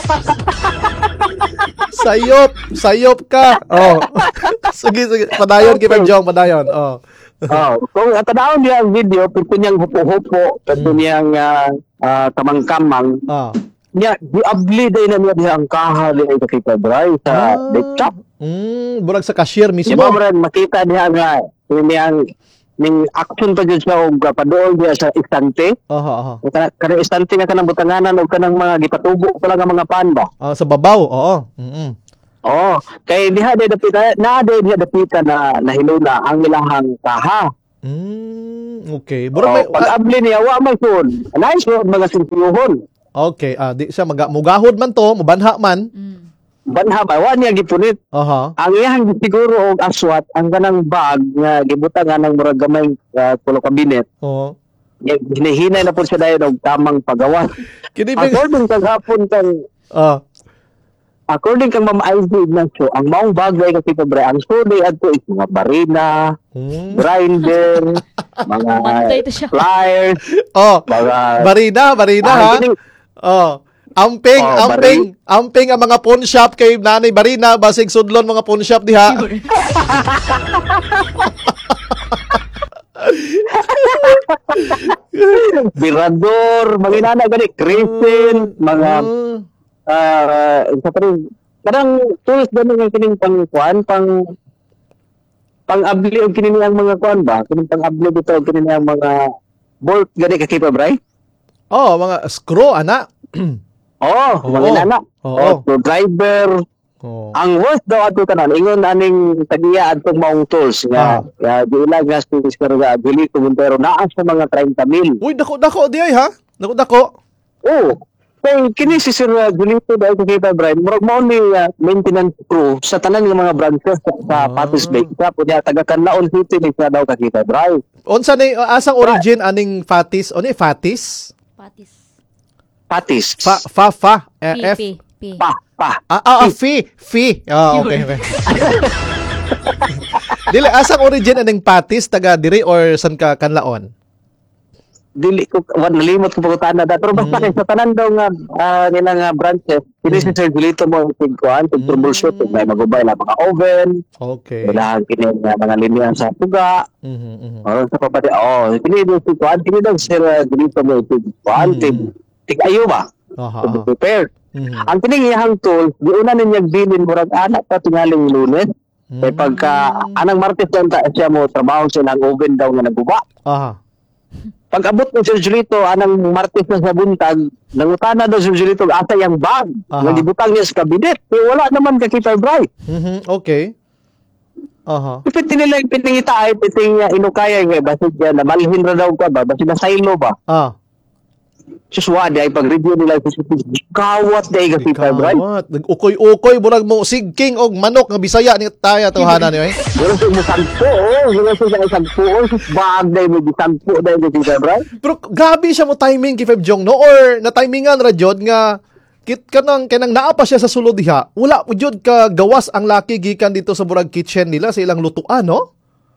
Sayop, sayop ka. Oh. Sige, sige. Padayon kay Jong, padayon. Oh. Oh, kung atanaw niya ang video, pito niyang hupo-hupo, pito niyang uh, uh, kamang-kamang. Ah. Niya, di-abli day na niya diha ang kahali ay Kita Bray sa ah. Bake Shop. Mm, burag sa cashier mismo. Diba, bro, makita niya nga, niyang ning action pa jud siya og paduol diya sa istante. Aha, aha. Kana kana istante nga kanang butanganan og kanang mga gipatubo pa lang ang mga pan ba. Ah, sa babaw, oo. Mm. Oo, kay diha day dapita na day diha dapita na nahilula ang ilahang kaha. Mm, okay. Buro Burag may oh, pag-abli niya wa may son. Nice mga simpiyuhon. Okay, ah di siya maga, mugahod man to, mubanha man. Mm. Banha ba wa niya gipunit. Aha. Ang iyang siguro og aswat ang kanang bag nga gibutangan ng murag gamay uh, pulo kabinet. Oo. Hinahinay na po siya dayon og tamang pagawas. Kini according kang hapon kang ah according kang Ma'am I Z Ignacio, ang maong bagay kasi pobre ang suday adto is mga barina, hmm. grinder, mga pliers, oh, mga barina, barina ha. Oh. Amping, oh, amping, bari. amping ang mga pawn shop kay Nanay Barina, basig sudlon mga pawn shop diha. Birador, mga inana gani, crescent, mga ah uh, sa parin, kadang tools gani nga kining pang kuan, pang pang-abli og kini ang mga kuan ba? Kining pang-abli dito og kini ang mga bolt gani ka kipa, bray? Oh, mga screw ana. Oh, mga inana. Oh, oh, driver. Oh. Ang worst daw ato tanan ingon aning tagiya adtong maong tools nga ah. di ilang gastos karga dili ko pero naa sa mga thirty mil. Uy, dako dako di ay ha. Dako dako. Oh. Kay kini si Sir uh, Julito dahil kay Tita Brian, murag mao ni uh, maintenance crew sa tanan ng mga branches sa, sa ah. Patis Bay. Sa punya taga Canlaon City ni sa daw ka Tita Brian. Unsa ni uh, asang origin aning Fatis? Oni Fatis? Patis. Patis. Fa fa fa uh, P, F P, P. Pa pa. Ah, ah, ah fi fi. Oh, okay, okay. Dili asang origin aning Patis taga diri or san ka Canlaon? Dili ko wan nalimot ko pagutana da pero basta kay sa tanan daw nga uh, nila nga branches kini si Sir Julito mo tigkuan tig troubleshoot may magubay na mga oven. Okay. Kailangan kini nga mga linya sa puga. Mhm. Mhm. Oh, sa papati oh kini daw si kuan kini daw Sir Julito mo tigkuan tig tig ayo ba? Aha. To be prepared. Mm-hmm. Ang kining iyang tool, di una ninyag bilin murag anak pa tingaling Lunes. Mm-hmm. Kay pagka anang Martes lang ta siya mo trabaho siya ng oven daw nga naguba. Aha. Pag abot ng Sir Julito anang Martes na sa buntag, nangutana daw Sir Julito asa yang bag. Nga gibutang niya sa kabinet. Pero wala naman ka kita bright. Mhm. Okay. Aha. Ipit nila yung pitingita ay piting uh, inukaya nga basig uh, na malhin ra daw ka ba basig na silo ba. Ah. Suswa di ay pag-review nila sa kawat day ka kita bright. Kawat. Nag-ukoy-ukoy burag mo sigking og manok nga Bisaya ni taya tuhanan ni oy. Pero sa mo sampo, oh, wala sa sampo, oh, bag day mo sampo day ka kita bright. Pero grabe siya mo timing kay Feb Jong no or na timingan ra jud nga kit kanang kanang naa pa siya sa sulod diha. Wala mo jud ka gawas ang laki gikan dito sa burag kitchen nila sa ilang lutuan no?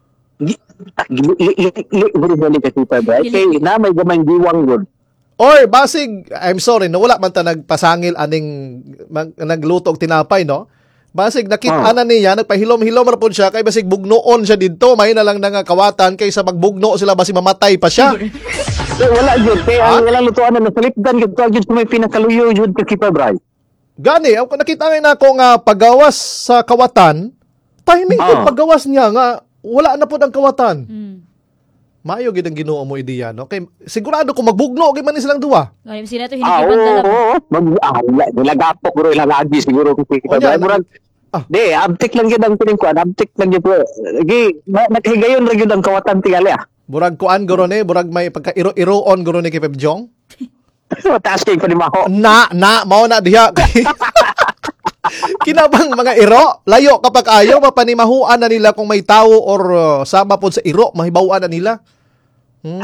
Gili-gili ka kita bright. Kay na may gamay diwang gud. Or basig, I'm sorry, no, wala man ta nagpasangil aning mag, nagluto og tinapay, no? Basig nakita na niya, nagpahilom-hilom ra pud siya kay basig bugnoon siya didto, may na lang nga kawatan kaysa magbugno sila basig mamatay pa siya. So, wala jud kay ang wala lutuan na nasalipdan gid ko jud may pinakaluyo jud ka kita bray. Gani, ako nakita nga nako nga paggawas sa kawatan, timing ko paggawas niya nga wala na pud ang kawatan. Mm. Maayo gid ang Ginoo mo ideya no. Kay sigurado ko magbugno gyud man silang duha. Ngayon sila to hinigiban na lang. Oo, mag ah, nilagapok bro ilang agi siguro ko kita. Ay murag ah, di abtik lang gyud ang pining ko, abtik lang gyud. Gi naghigayon ra gyud ang kawatan tingali ah. Burag kuan guro ni, burag may pagka-iro-iroon guro ni kay Pep Jong. Taas kay panimaho. Na na mao na diha. Kinabang mga iro, layo kapag ayaw mapanimahuan na nila kung may tao or uh, sama po sa iro, mahibawan na nila. Hmm.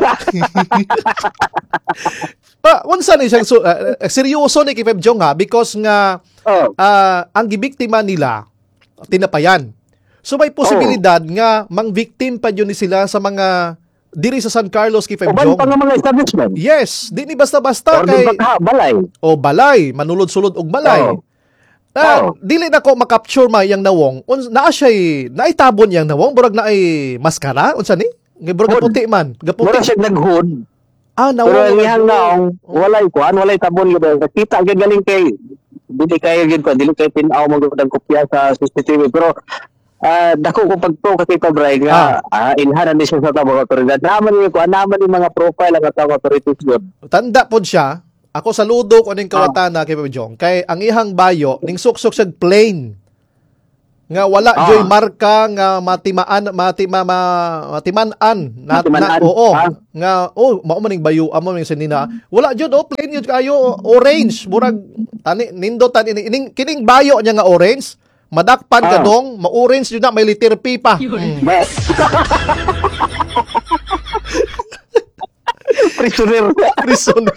Pa, unsa ni siyang so, uh, seryoso ni kay Pep Jong ha because nga uh, ang gibiktima nila tinapayan. So may posibilidad oh. nga mang victim pa yun ni sila sa mga diri sa San Carlos kay Pep Jong. O pa nga mga establishment. Yes, di ni basta-basta or kay baka, balay. O balay, manulod-sulod og balay. Oh. Uh, oh. Dili na ko makapture ma yang nawong. Un, naa siya naitabon yang nawong burag na ay maskara unsa ni? Burag puti man. Gaputi. Burag siya naghood. Ah, nawong. Pero niyang naong walay kuan, walay tabon gyud. Kita gyud galing kay dili kay gyud ko, dili kay tin-aw mo gud ang kopya sa C C T V pero ah, dako ko pagto kasi Febray nga ah. ilhanan ni siya sa tabang otoridad. Naman ni ko naman ni mga profile ang tabang authorities yun. Tanda pod siya. Ako saludo ko ning kawatana kay Papa Jong. Kay ang ihang bayo ning suksok sa plain. Nga wala ah. joy marka nga matimaan matima ma, matiman-an na, na oo ah. nga oh mao man ning bayo amo ning sinina wala jud oh plain jud kayo orange murag tani nindot tani ining kining bayo niya nga orange madakpan ah. ka dong ma-orange jud na may letter P pa. Mm. Prisoner prisoner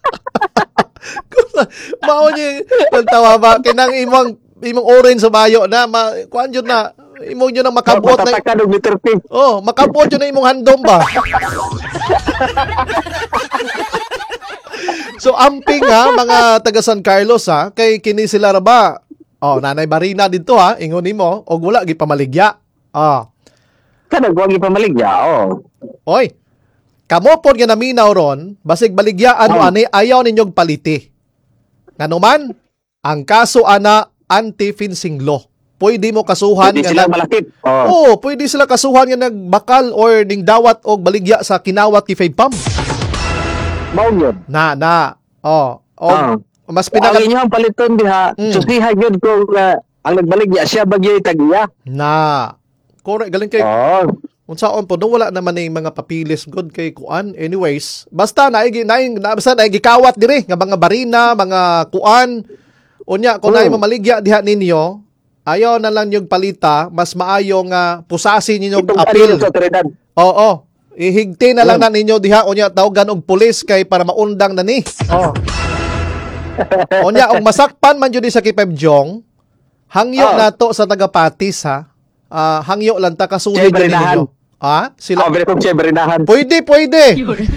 mao ni pantawa ba kinang imong imong orange sa bayo na ma kuan jud na imong jud na makabot na oh makabot jud na imong handom ba. So amping ha mga taga San Carlos ha kay kini sila ra ba oh nanay Barina dito ha ingon nimo og wala gi pamaligya ah kanang wa gi pamaligya oh oy kamo pod nga naminaw ron basig baligyaan mo oh. ani ayaw ninyong paliti nganuman ang kaso ana anti-fencing law. Pwede mo kasuhan pwede nga sila nag- malakit. Oh. oh, pwede sila kasuhan nga nagbakal or ning dawat og baligya sa kinawat ki Faypam. Mao yun. Na na. Oh, oh ah. mas pinaka ang inyong paliton diha, mm. susihan yun kung uh, ang nagbaligya siya bagyo tagiya. Na. Correct galing kay. Oh. Unsaon po do wala naman ning mga papilis good kay kuan. Anyways, basta naigi naing na, basta naigi kawat diri nga mga barina, mga kuan. Unya, kung oh. naay mamaligya diha ninyo, ayaw na lang yung palita, mas maayo nga pusasin ninyo apil. Oo, oh, ihigti na lang oh. na ninyo diha, unya, tawagan og pulis kay para maundang na ni. Oh. Unya, og masakpan man yun sa Kipebjong, hangyo oh. nato sa tagapatis ha, uh, hangyo lang ta kasuhin yun ninyo. Ha? Sila? Oh, barinahan. Pwede, pwede.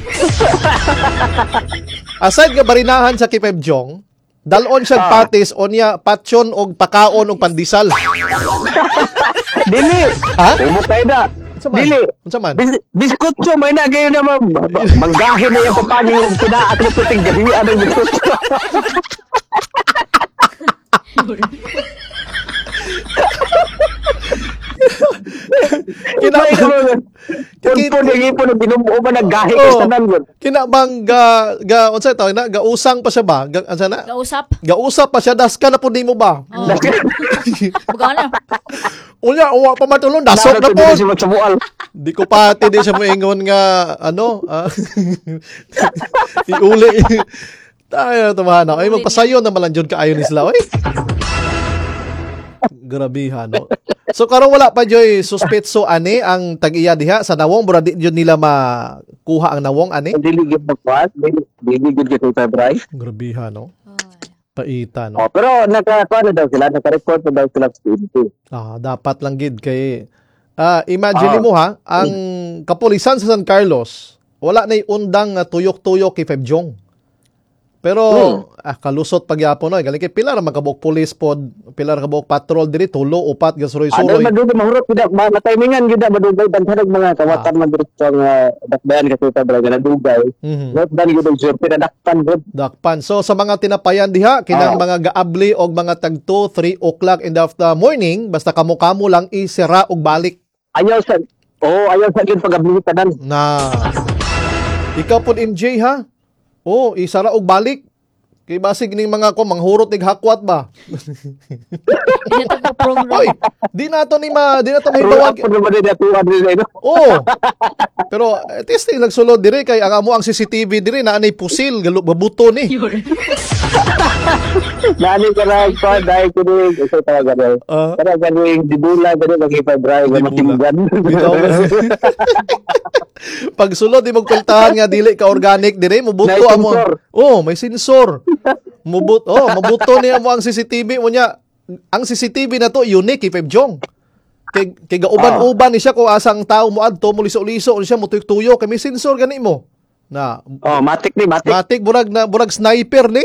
Aside nga barinahan sa Kipebjong, dalon siya ah. patis onya patyon og pakaon og pandisal. Dili. Ha? Mo kay da. Dili. Unsa man? Bis- biskutso may na gayon na manggahin na yung papani yung pinaat na puting gabi anong biskutso. Kinabang Kinpon yung ipon ng binubuo ba naggahi oh, ka sanan gud. Kinabang ga ga unsa to na gausang pa siya ba? Ga unsa na? Gausap. Gausap pa siya das ka na pud nimo ba? Oh. Bugana. Unya uwa pa matulon dasok na po. Di ko pati di siya moingon nga ano ah. Iuli. Tayo tumana. Ay magpasayo na malanjod ka ayon ni sila oy. Grabihan no. So karon wala pa joy suspetso ani ang tag-iya diha sa nawong mura di jud nila makuha ang nawong ani. Dili gyud magkuha, dili gyud gyud Febray. Grabihan no. Paita no. Oh, pero naka-kuha daw sila, naka-report daw sila sa P N P. Ah, dapat lang gid kay ah imagine oh. mo ha, ang kapulisan sa San Carlos wala nay undang nga tuyok-tuyok kay Febjong. Pero hmm. ah, kalusot pagyapon no, galing kay pila ra magkabuok police pod, pila ra kabuok patrol diri tulo upat ga suroy-suroy. Ano madugay mahurot gid ma timingan gid madugay bantanag mga kawatan ah. man diri sa dakbayan kasi ta nga nadugay. Not dan gid og pinadakpan gid. Dakpan. So sa mga tinapayan diha kinang ah. mga gaabli og mga tag two, three o'clock in the after morning basta kamo-kamo lang isira og balik. Ayaw sa oh, ayaw sa gid pag-abli tanan. Na. Ikaw pod M J ha? Oh, isara og balik. Kay basig ning mga ko manghurot nig hakwat ba. Oy, di nato ni ma, di nato mahibawag. Oh. Pero at least nagsulod dire kay ang amo ang C C T V dire na anay pusil gabuto ni. Nani ka na pa dai ko ni sa tawagan. Para ganing dibula gani lagi pa drive matimugan. Pag sulod di magpiltahan nga dili ka organic dire mubuto amo. Oh, may sensor. Mubut oh, mabuto niya mo ang C C T V mo niya. Ang C C T V na to unique kay Febjong. Kay kay gauban-uban ni siya ko asang tao mo adto mo liso-liso siya mo tuyok-tuyok kay may sensor gani mo. Na oh, matik ni matik. Matik burag na burag sniper ni.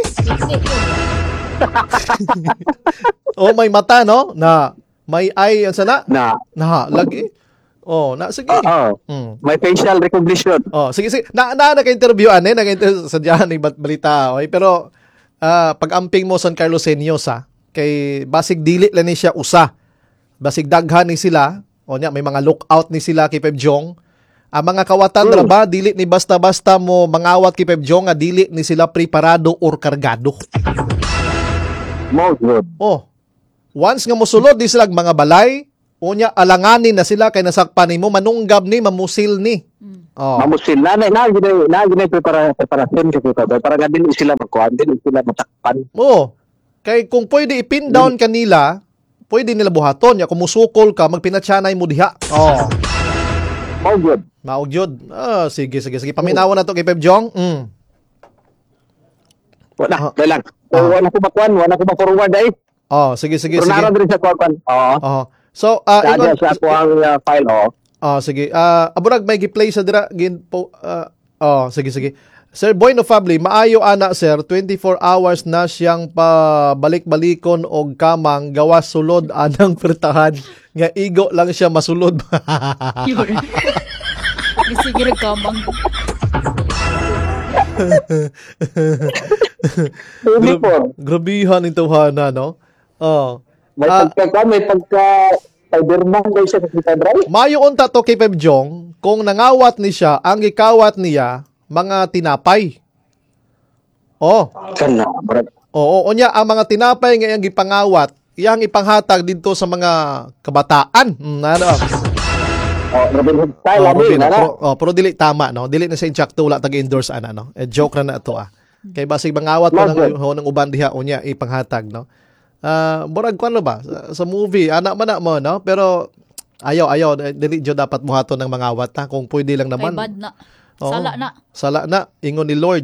Oh, may mata no na may eye ang sana na na lagi. Oh, na sige. Uh, oh. mm. May facial recognition. Oh, sige sige. Na na naka-interview ani, naka-interview sa diyan ni balita, okay? Pero uh, pag-amping mo San Carlos Senyos ha, kay basig dili lang ni siya usa Basig daghan ni sila. O nya, may mga lookout ni sila kay Pebjong. Ang mga kawatan ra ba, dili ni basta-basta mo mangawat kay Pebjong nga dili ni sila preparado or kargado. Mo good. Oh. Once nga mosulod di sila mga balay, unya alanganin na sila kay nasakpan nimo, manunggab ni, mamusil ni. Oh. Mamusil na na na gina na gina prepara preparasyon kasi para para nga dili sila makuan, dili sila matakpan. Oo. Kay kung pwede ipin down Hmm. kanila, pwede nila buhaton. Ya kung musukol ka, magpinatsanay mo diha. Oh. Maugyod. Maugyod. Ah, sige, sige, sige. Paminawan na to kay Pebjong. Mm. Wala, uh, lang. So, uh, wala ko makuan, wala ko ma-forward ay. Oh, sige, sige, Pero sige. naroon rin sa kuan. Oo. Oh. So, uh, Kaya ingon, sa ako ang uh, file, oh. Oh, sige. Ah, uh, aburag may gi-play sa dira gin po. Uh, oh, sige, sige. Sir Boy no Fabli, maayo ana sir, twenty-four hours na siyang pabalik-balikon og kamang gawas sulod anang pertahan nga igo lang siya masulod. Sige rin kamang. Gra- grabihan yung tawhana, no? Oh. May Ah, pagka, may pagka, Spider-Man guys sa kita, bro. mayo unta to kay Pebjong, kung nangawat ni siya, ang gikawat niya, mga tinapay. Oh. Kana, bro. Oo, unya ang mga tinapay nga iyang gipangawat, iyang ipanghatag dito sa mga kabataan. Mm, ano? Oh, Robin Hood style, Oh, abi, Robin, nana. pero, oh, pero dili tama, no? Dili na sa insakto, wala tag-endorse ana, no? Eh, joke na na ito, ah. Kay basig mangawat ko ng, ho, ng uban diha unya ipanghatag, no? Ah, murag kuno ba sa, sa movie, anak man na mo, no? Pero ayaw, ayaw, dili jud dapat buhaton ng mangawat, ha? Kung pwede lang Kay naman. bad na. Oo. Sala na. Sala na, ingon ni Lord.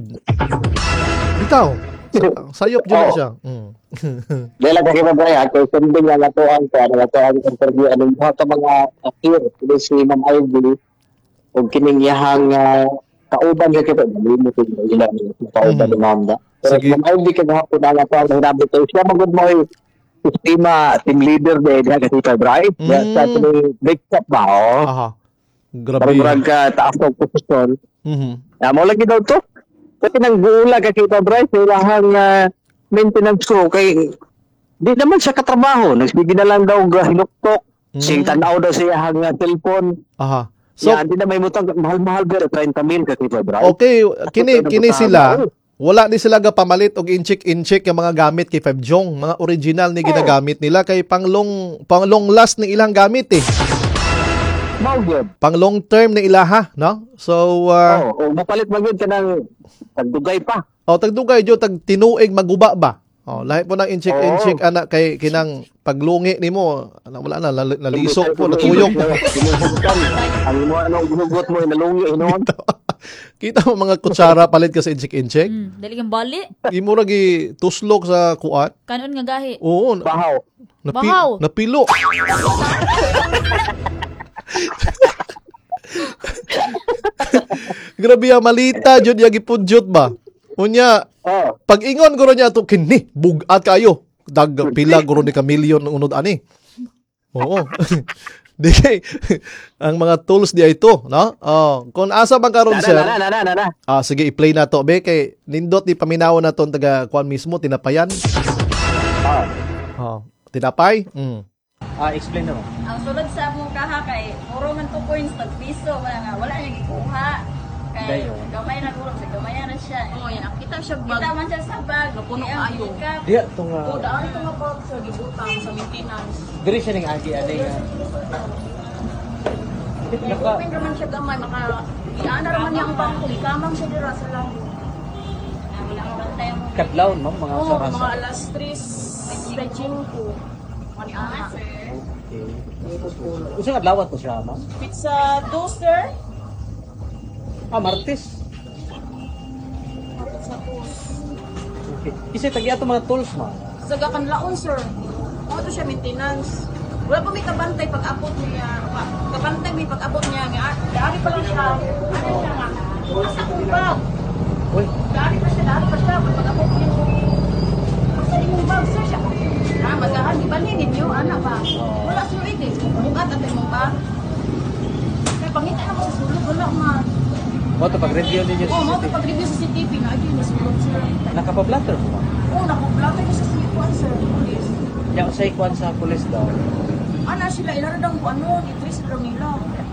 Bitaw. Sa- sayop jud na siya. Mm. Dahil lang kay Babay, ha, kay sending nga nato ang ka, nato ang interview, anong mga ka mga appear, tuloy si Ma'am Ivy, o kining yahang uh, kauban nga kita, nalimot yung ilang kauban ni Ma'am da. Pero Sige. Ma'am Ivy, kagahapon na nga to, ang hinabi ko, siya magod mo yung sistema, team leader de, diha kasi February, Mm. sa tuloy break up ba, oh. Aha. Grabe. Parang murag ka taas ng posisyon. Mhm. Ah, mo lagi daw to. Kasi nang buula ka kita, Bryce, sa ilahang uh, maintenance ko, kay di naman siya katrabaho. Nagsige na lang daw uh, hinuktok. Mm. Sing tanaw daw siya hang uh, cellphone. Aha. So, So, yan, di na may mutang mahal-mahal pero thirty mil ka kita, Bryce. okay, kini Ako, kini tayo sila. na Wala ni sila ga pamalit og incheck-incheck yung mga gamit kay Pebjong, mga original ni ginagamit nila kay panglong panglong last ni ilang gamit eh. Maugyod. Pang long term ni ilaha, no? So, uh, Oh, oh, mapalit magyud ka ng tagdugay pa. oh, tagdugay jo tag tinuig maguba ba? Oh, lahi po ng incheck-incheck Oo. ana kay kinang paglungi nimo, ana wala na lal- nalisok po, natuyok. Tinuhugan. Ang mo anong ginugot mo inalungi inon. Kita mo mga kutsara palit ka sa incheck-incheck. Hmm, dali kang bali. Imo ra gi tuslok sa kuat. Kanon nga gahi. Oo, na- Bahaw. napi, Bahaw. napilo. Grabe ya malita jud ya gipudyot ba. Unya, Oh. pag ingon guro niya to kini bugat kayo. Dag pila guro ni ka million unod ani. Oo. Di kay ang mga tools di ito, no? Oh, kung asa bang karon Nana, sir? nana, nana, nana. Ah, sige i-play na to be kay nindot di paminawon na ton taga kuan mismo tinapayan. Ah. Oh, tinapay. Mm. Ah, explain naman. Ang sulod sa among kaha kay puro man two coins tag piso wala nga wala niya gikuha. Kay Dayon. gamay na guro sa gamay na siya. Oh, yan. Kita siya bag. Kita man siya sa bag. Napuno Iyang kayo. gilikap. Diya, itong... Oh, Uh, daan ito nga box sa gibutang sa maintenance. Diri siya ng agi, ano yung... Kaya open raman siya gamay maka iana raman niya ang bangko. Ikamang siya dira sa lang. Wala ang bantay mo. Kadlaw, no? Mga Oh, sarasa. mga alas tres stretching ko. Mana. Okay. Usang adlawat po siya, ma'am? Pizza toaster. Ah, Martes. Pizza toast. Okay. Isa tagi ato mga tools, ma'am. Sa gakanlaon, sir. Ano to siya maintenance? Wala pa may kabantay pag-abot niya. Pa- Kabantay may pag-abot niya. Nga, dari pa lang siya. Ano siya nga? Sa akong bag. Uy, Dari pa siya, dari pa siya. Pag-abot niya. Sa imong bag, sir siya. Ah, magahan, di ba niya ninyo? Ano ba? Wala sir, ito. Bukat at imong bag. Kaya pangita na mo sa sulod. Wala man. mo ito pag-review ninyo Oo, mo sa C C T V. pag-review sa C C T V na. Ayun, nasulod, sir. Nakapablatter mo, ma'am? Oo, nakublatter ko sa C C T V, sir. Police. Yung sa ikuan sa pulis daw, Ana sila ilaradang ko ano, itris sila nila.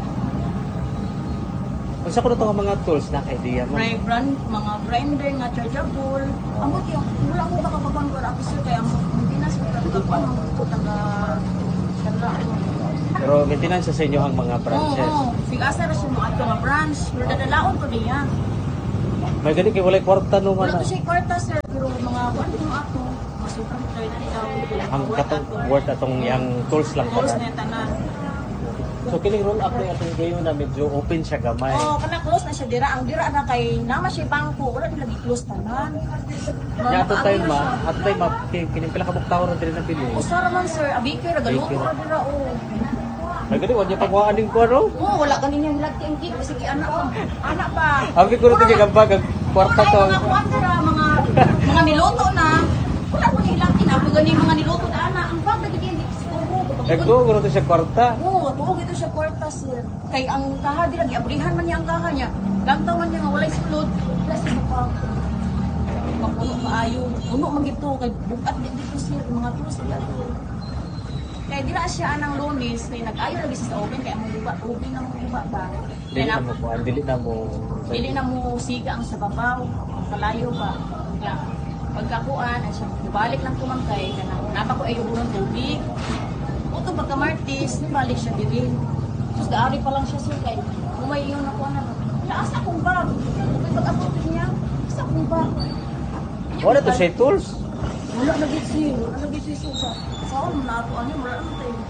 Kung sa ko na itong mga tools na ka-idea mo? May brand, mga grinder nga chargeable. Ang buti, wala ko makapapanggar officer kaya ang maintenance ko talaga pa ang ko taga taga Pero maintenance sa inyo ang mga branches. Oo, oo. Figasa na siya mga ato nga branch. Pero dadalaon ko niya. May ganit kay walay kwarta no man. Wala ko siya kwarta sir, pero mga one yung ato. Masukang thirty thousand. Ang katong worth atong yang tools lang Tools pala. na tanan. So kining roll up na atong gayon na medyo open siya gamay. Oo, kana close na siya dira. Ang dira na kay nama siya bangko, wala nila gi-close tanan. Ya ato time ma, ato time ma kining pila ka buktaw ra diri na pili. Usara man sir, abikir galuto ra dira o. May ganit wala pagwaan din ko ro. Oo, wala kanina yung lagting kit kasi kay anak pa. Anak pa. Abi ko rin gambag ang kwarta to. Mga kwarta ra, mga mga niluto na. Wala ko ni lagting na gani mga niluto na ana. Ang bag gid hindi siguro. Ego ko rin siya kwarta. Oo, tuog ito siya kwarta sir. Kay ang kaha dira giabrihan man niya ang kaha niya. Lantaw man niya nga walay sulod. Plus pa. Mapuno maayo. Puno man gito kay bukat dito sir mga tools dito. Kaya dila siya anang Lunes, kaya nag-ayo lagi siya sa open, kaya mong buba, open na mong buba ba? Dili na mo kuan, dili na mo. Dili na mo siga ang sa babaw, kalayo ba? Kaya pagkakuan, ay siya, balik lang kumangkay, kaya napa ko ayo unang tubig. Utong pagka-martis, balik siya diri. Tapos gaari pa lang siya sir, kaya umay yun ako na. Laas akong bag, kung pag-aputin niya, asa akong bag. Wala to siya tools. Wala na gid siya, wala na gid siya sa saan na ato ani wala na tayo.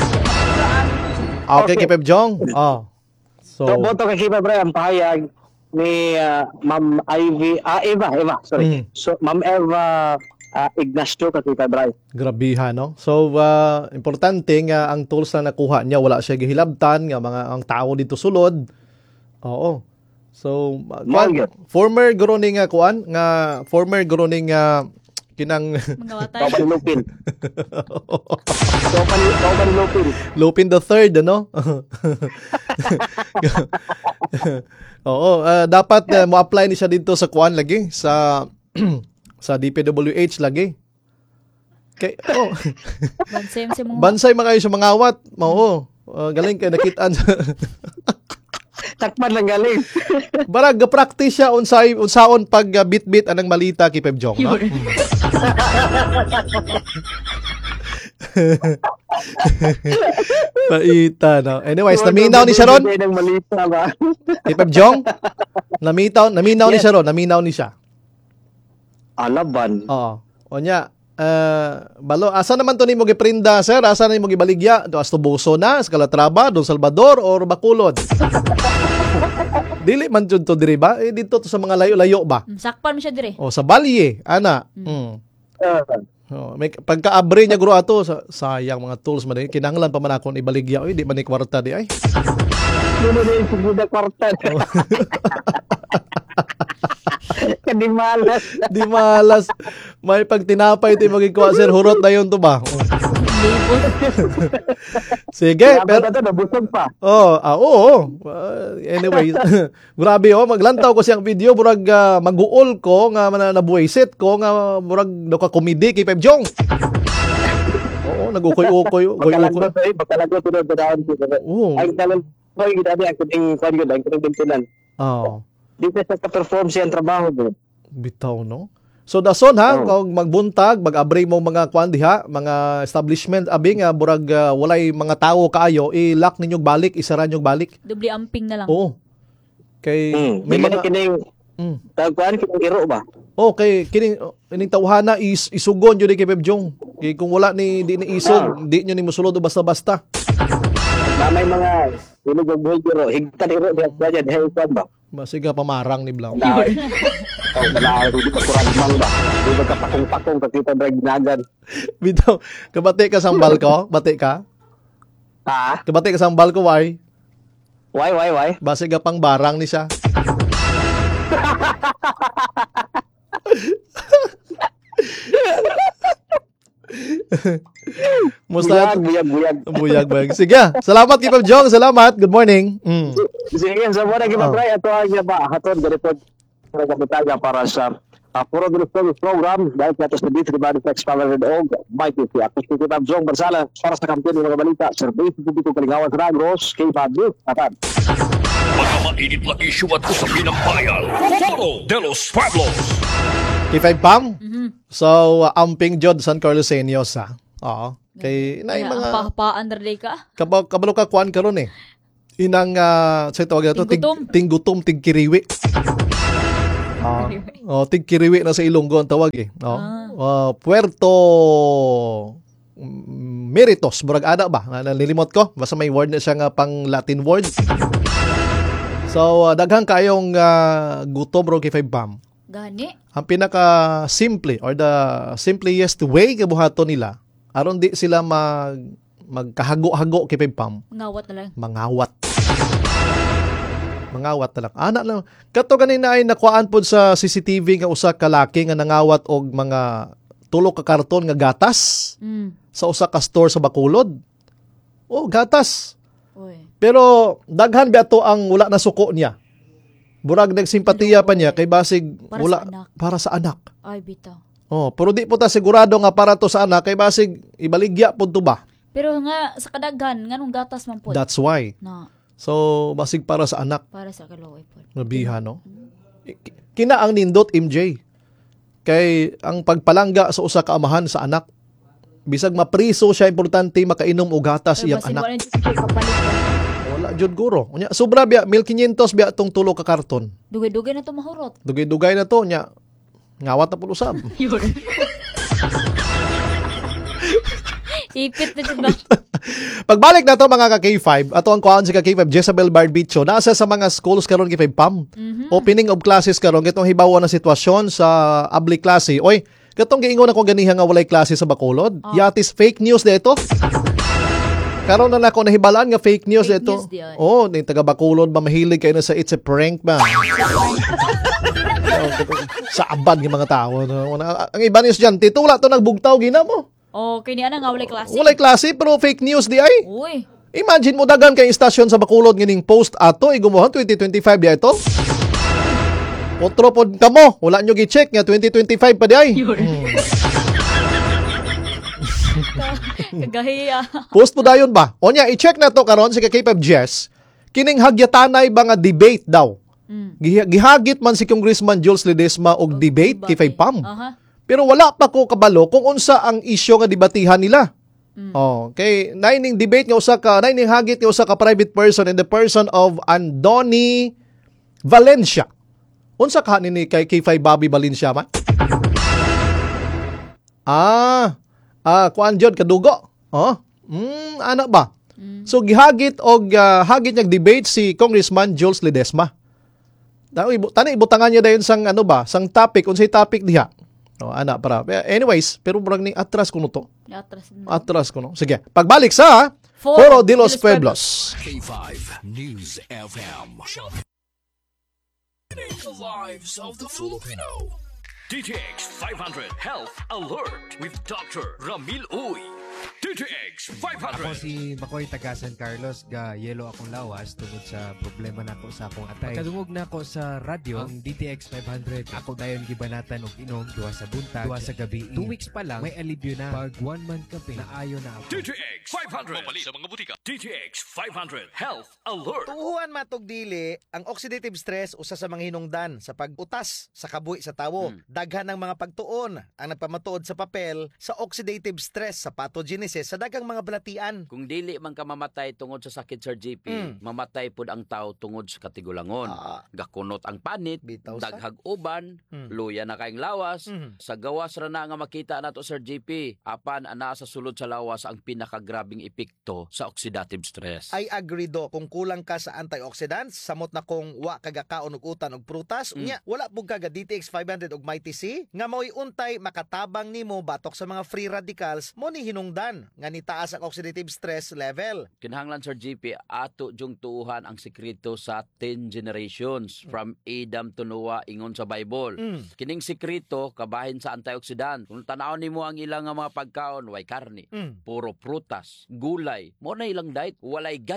Okay, kay Pep Jong. Oh. So, So, boto kay Kipa Bray ang pahayag ni uh, Ma'am Ivy, ah, Eva, Eva, sorry. Mm. So, Ma'am Eva uh, Ignacio kay Kipa Bray. grabiha, no? So, uh, importante nga ang tools na nakuha niya, wala siya gihilabtan, nga mga ang tao dito sulod. Oo. So, uh, kuan, former groning nga kuan, nga former groning nga kinang Kauban Lupin. Kauban Kauban Lupin. Lupin the third, ano? Oo, uh, dapat uh, mo-apply ni siya dito sa kuan lagi sa sa D P W H lagi. Kay oh. Bansay sa mga Bansay mga kayo sa mga awat. Oo. Uh, galing kay nakitaan sa Takpan lang galing. Barag ga-practice siya unsay unsaon pag uh, bit-bit anang malita kay Pep Jong, no? Paita, no? Anyways, naminaw ni Sharon. Malita ba? Kay Pep Jong. Naminaw, naminaw ni Sharon, naminaw ni siya. Alaban. Oo. Onya, uh, balo, asa naman to nimo giprinda, sir? Asa na nimo gibaligya? Do Astoboso na, sa Calatrava, Don Salvador or Bacolod? Dili man jud to diri ba? Eh dito to sa mga layo-layo ba? sakpan mo siya dire. O sa Balye, ana. Mm. Oh, may pagka-abre niya guro ato sa sayang mga tools man kinahanglan pa man akong ibaligya. Oy, di man ni kwarta di ay. Dulo na yung kwarta. Di malas. Di malas. May pagtinapay ti magikuha sir, hurot na yun to ba? Oh. Sige, pero nabusog pa. Oh, ah, oo. Uh, anyway, grabe oh, maglantaw ko siyang video murag uh, maguol ko nga man nabuwisit ko nga murag do ka komedi kay Pep Jong. Oo, nagukoy-ukoy, ukoy-ukoy. Bakalagot to the down to the. Oo. Ay talon ko gid abi ang kuning kwan gid ang kuning bintunan. Oo. Dito sa ka-perform siya ang trabaho bro. Bitaw no. So dason ha, oh. kung magbuntag, mag-abray mo mga kwan diha, mga establishment abi nga burag uh, walay mga tawo kaayo, i-lock ninyo balik, isara nyo balik. Doble amping na lang. Oo. Kay mm. may mga kining mm. tagkuan kining iro ba? Oh, kay kining kining tawhana is isugon jud kay Pep Jong. Kay kung wala ni di ni isog, di nyo ni mosulod basta-basta. Na may mga tulog og buhay iro, higtan iro diha sa diha ikwan ba? Masiga pamarang ni Blau. Oh, wala hindi ka kurang mang ba. Di ba ka pakong-pakong kakita drag ginagan. Bitaw, kabati ka sa balko? Bati ka? Ha? Kabati ka sa balko, why? Why, why, why? Basi ka pang barang ni siya. Musta? Buyag, buyag, buyag. Buyag, Sige, salamat kay Pep Jong. Salamat. Good morning. Mm. Sige, sa muna kay Pep Bray. Ato ang ba, hatod, ganito, para sa para sa Uh, puro Bilos Service Program dahil kaya sa dito di ba sa Explorer og Mighty si ako si Kutab Jong Barsala para sa kampiyon ng mga balita Service dito Kalingawan sa Negros kay Fabio Atan. Mga mainit na issue at usapin ng bayan. Foro de los Pueblos. K five Pam? So, uh, amping Jod San Carlos Senyos ha. Oo. Kay, na yung mga... Pahapaan na ka? Kabalo, kabalo ka kuan karon eh. Inang, uh, sa tawag na to, Tinggutom. Tig, tinggutom, tigkiriwi. Uh, oh, tigkiriwi na sa Ilonggo ang tawag eh. Oh. Uh, Puerto Meritos, burag ada ba? Nalilimot ko. Basta may word na siya nga pang Latin word. So, uh, daghang kayong uh, gutom bro kay five Pam. Gani? Ang pinaka-simple or the simplest way kabuhaton nila, aron di sila mag magkahago-hago kay five Pam. Ngawat na lang. Mangawat. Mangawat na lang. Ana lang. Kato ganina ay nakuhaan pod sa C C T V nga usa ka laki nga nangawat og mga tulo ka karton nga gatas Mm. sa usa ka store sa Bacolod. Oh, gatas. Uy. Pero daghan ba to ang wala na suko niya. Burag nagsimpatiya pa niya kay basig Para wala sa anak. para sa anak. Ay, bitaw. Oh, pero di po ta sigurado nga para to sa anak kay basig ibaligya pod to ba. Pero nga, sa kadaghan, nga nung gatas man po. That's why. Na, So basig para sa anak. para sa kalaway po. Nabiha, no? Ki- Kina ang nindot M J. Kay ang pagpalangga sa usa ka amahan sa anak. Bisag mapriso siya, importante makainom og gatas iyang Basin anak. wala dyan siya kapalit. Wala jud guro. Unya sobra biya mil quinientos biya tong tulo ka karton. Dugay-dugay na ito mahurot. Dugay-dugay na to nya. Ngawat na pud usab. Yun. Ipit na dyan. Pagbalik na to mga ka-K five, ato ang kuhaan si ka-K five, Jezabel Barbicho, nasa sa mga schools karon K five Pam. Opening of classes karon, kitong hibawa na sitwasyon sa abli klase. Oy, katong giingon ako ganiha nga walay klase sa Bacolod. Yatis fake news dito. Karon na nako nahibalaan nga fake news Fake dito. news diyan. Oh, ni taga Bacolod ba mahilig kayo na sa it's a prank ba? Sa abad ng mga tao. No? Ang iba news dyan, titula to nagbugtaw gina mo. O, kaya niya na nga walay klase. Walay klase pero fake news di ay. Uy. Imagine mo dagan kay istasyon sa Bacolod ngining post ato igumuhan twenty twenty-five di ito. Otro pod kamo, wala nyo gi-check nga twenty twenty-five pa di ay. Hmm. Kagahiya. Post po dayon ba? Onya i-check na to karon sa K five Jess. Kining hagyatanay ba nga debate daw. Mm. Giha- Gihagit man si Congressman Jules Ledesma og debate K five Pam. Aha. Pero wala pa ko kabalo kung unsa ang isyu nga debatihan nila. Oh, kay naining debate nga usa ka, naining hagit nga usa ka private person in the person of Andoni Valencia. Unsa ka ni kay K five Bobby Valencia man? Ah, ah kuan jud kadugo. Oh, mm, ana ba? So gihagit og uh, hagit niyag debate si Congressman Jules Ledesma. Tani tani ibutangan niya dayon sang ano ba, sang topic, unsay topic diha. No, ana para. Anyways, pero murag ni atras kuno to. Atras na. Atras kuno. Sige, pagbalik sa Foro Foro de de los los Pueblos. K five News F M. The lives of the Filipino. D T X five hundred Health Alert with Doctor Ramil Uy. D T X five hundred. Ako si Makoy taga San Carlos, ga yelo akong lawas tungod sa problema nako sa akong atay. Kadungog na ako sa radyo ang D T X five hundred. Ako dayon gibanatan og inom duha sa buntag, duha sa gabi. Two weeks pa lang may alibyo na. Pag one month kape na ayo na ako. D T X five hundred. Mabali sa mga butika. D T X five hundred Health Alert. Tuhuan matog dili, ang oxidative stress usa sa mga hinungdan sa pag-utas sa kabuhi sa tawo. Hmm. Daghan ng mga pagtuon ang nagpamatuod sa papel sa oxidative stress sa pathogenesis sa daghang mga balatian. Kung dili man ka mamatay tungod sa sakit Sir G P, Mm. mamatay pud ang tao tungod sa katigulangon. Ah. Gakunot ang panit, Bitaw sa- daghag uban, Mm. luya na kaing lawas. Mm. Sa gawas ra na nga makita nato Sir G P, apan ana sa sulod sa lawas ang pinakagrabing epekto sa oxidative stress. I agree do, kung kulang ka sa antioxidants, samot na kung wa kagakaon og utan og prutas, Mm. unya wala pug ka ga D T X five hundred og Mighty C nga mao'y untay makatabang nimo batok sa mga free radicals mo ni hinungdan nga nitaas ang oxidative stress level. Kinahanglan Sir G P, ato jung tuuhan ang sekreto sa ten generations from Adam to Noah ingon sa Bible. Mm. Kining sekreto kabahin sa antioxidant. Kung tanaw nimo ang ilang nga mga pagkaon, way karne, Mm. puro prutas, gulay, mo na ilang diet, walay gadget,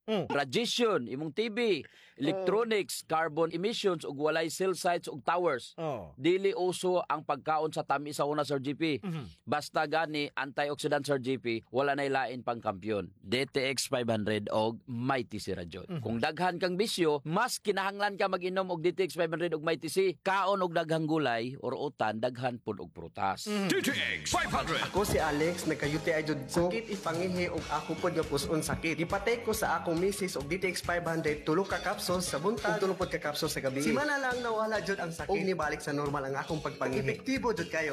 Mm. Radiation, imong T V, electronics, carbon emissions ug walay cell sites ug towers. Oh. Dili uso ang pagkaon sa tami sa una, Sir G P. Mhm. Basta gani antioxidant, Sir G P, wala nay lain pang kampiyon. D T X five hundred og Mighty C Rajon. Mhm. Kung daghan kang bisyo, mas kinahanglan ka mag-inom og D T X five hundred og Mighty C. Kaon og daghang gulay or utan, daghan pud og prutas. D T X five hundred. Ako si Alex, nagka-U T I jud ko. Sakit ipangihi og ako pod nga puson sakit. Ipatay ko sa akong misis og D T X five hundred tulo ka capsules sa buntag ug tulo pod ka capsules sa gabi. Si mana lang nawala jud ang sakit og nibalik sa normal ang akong pagpangihi. Epektibo jud kayo.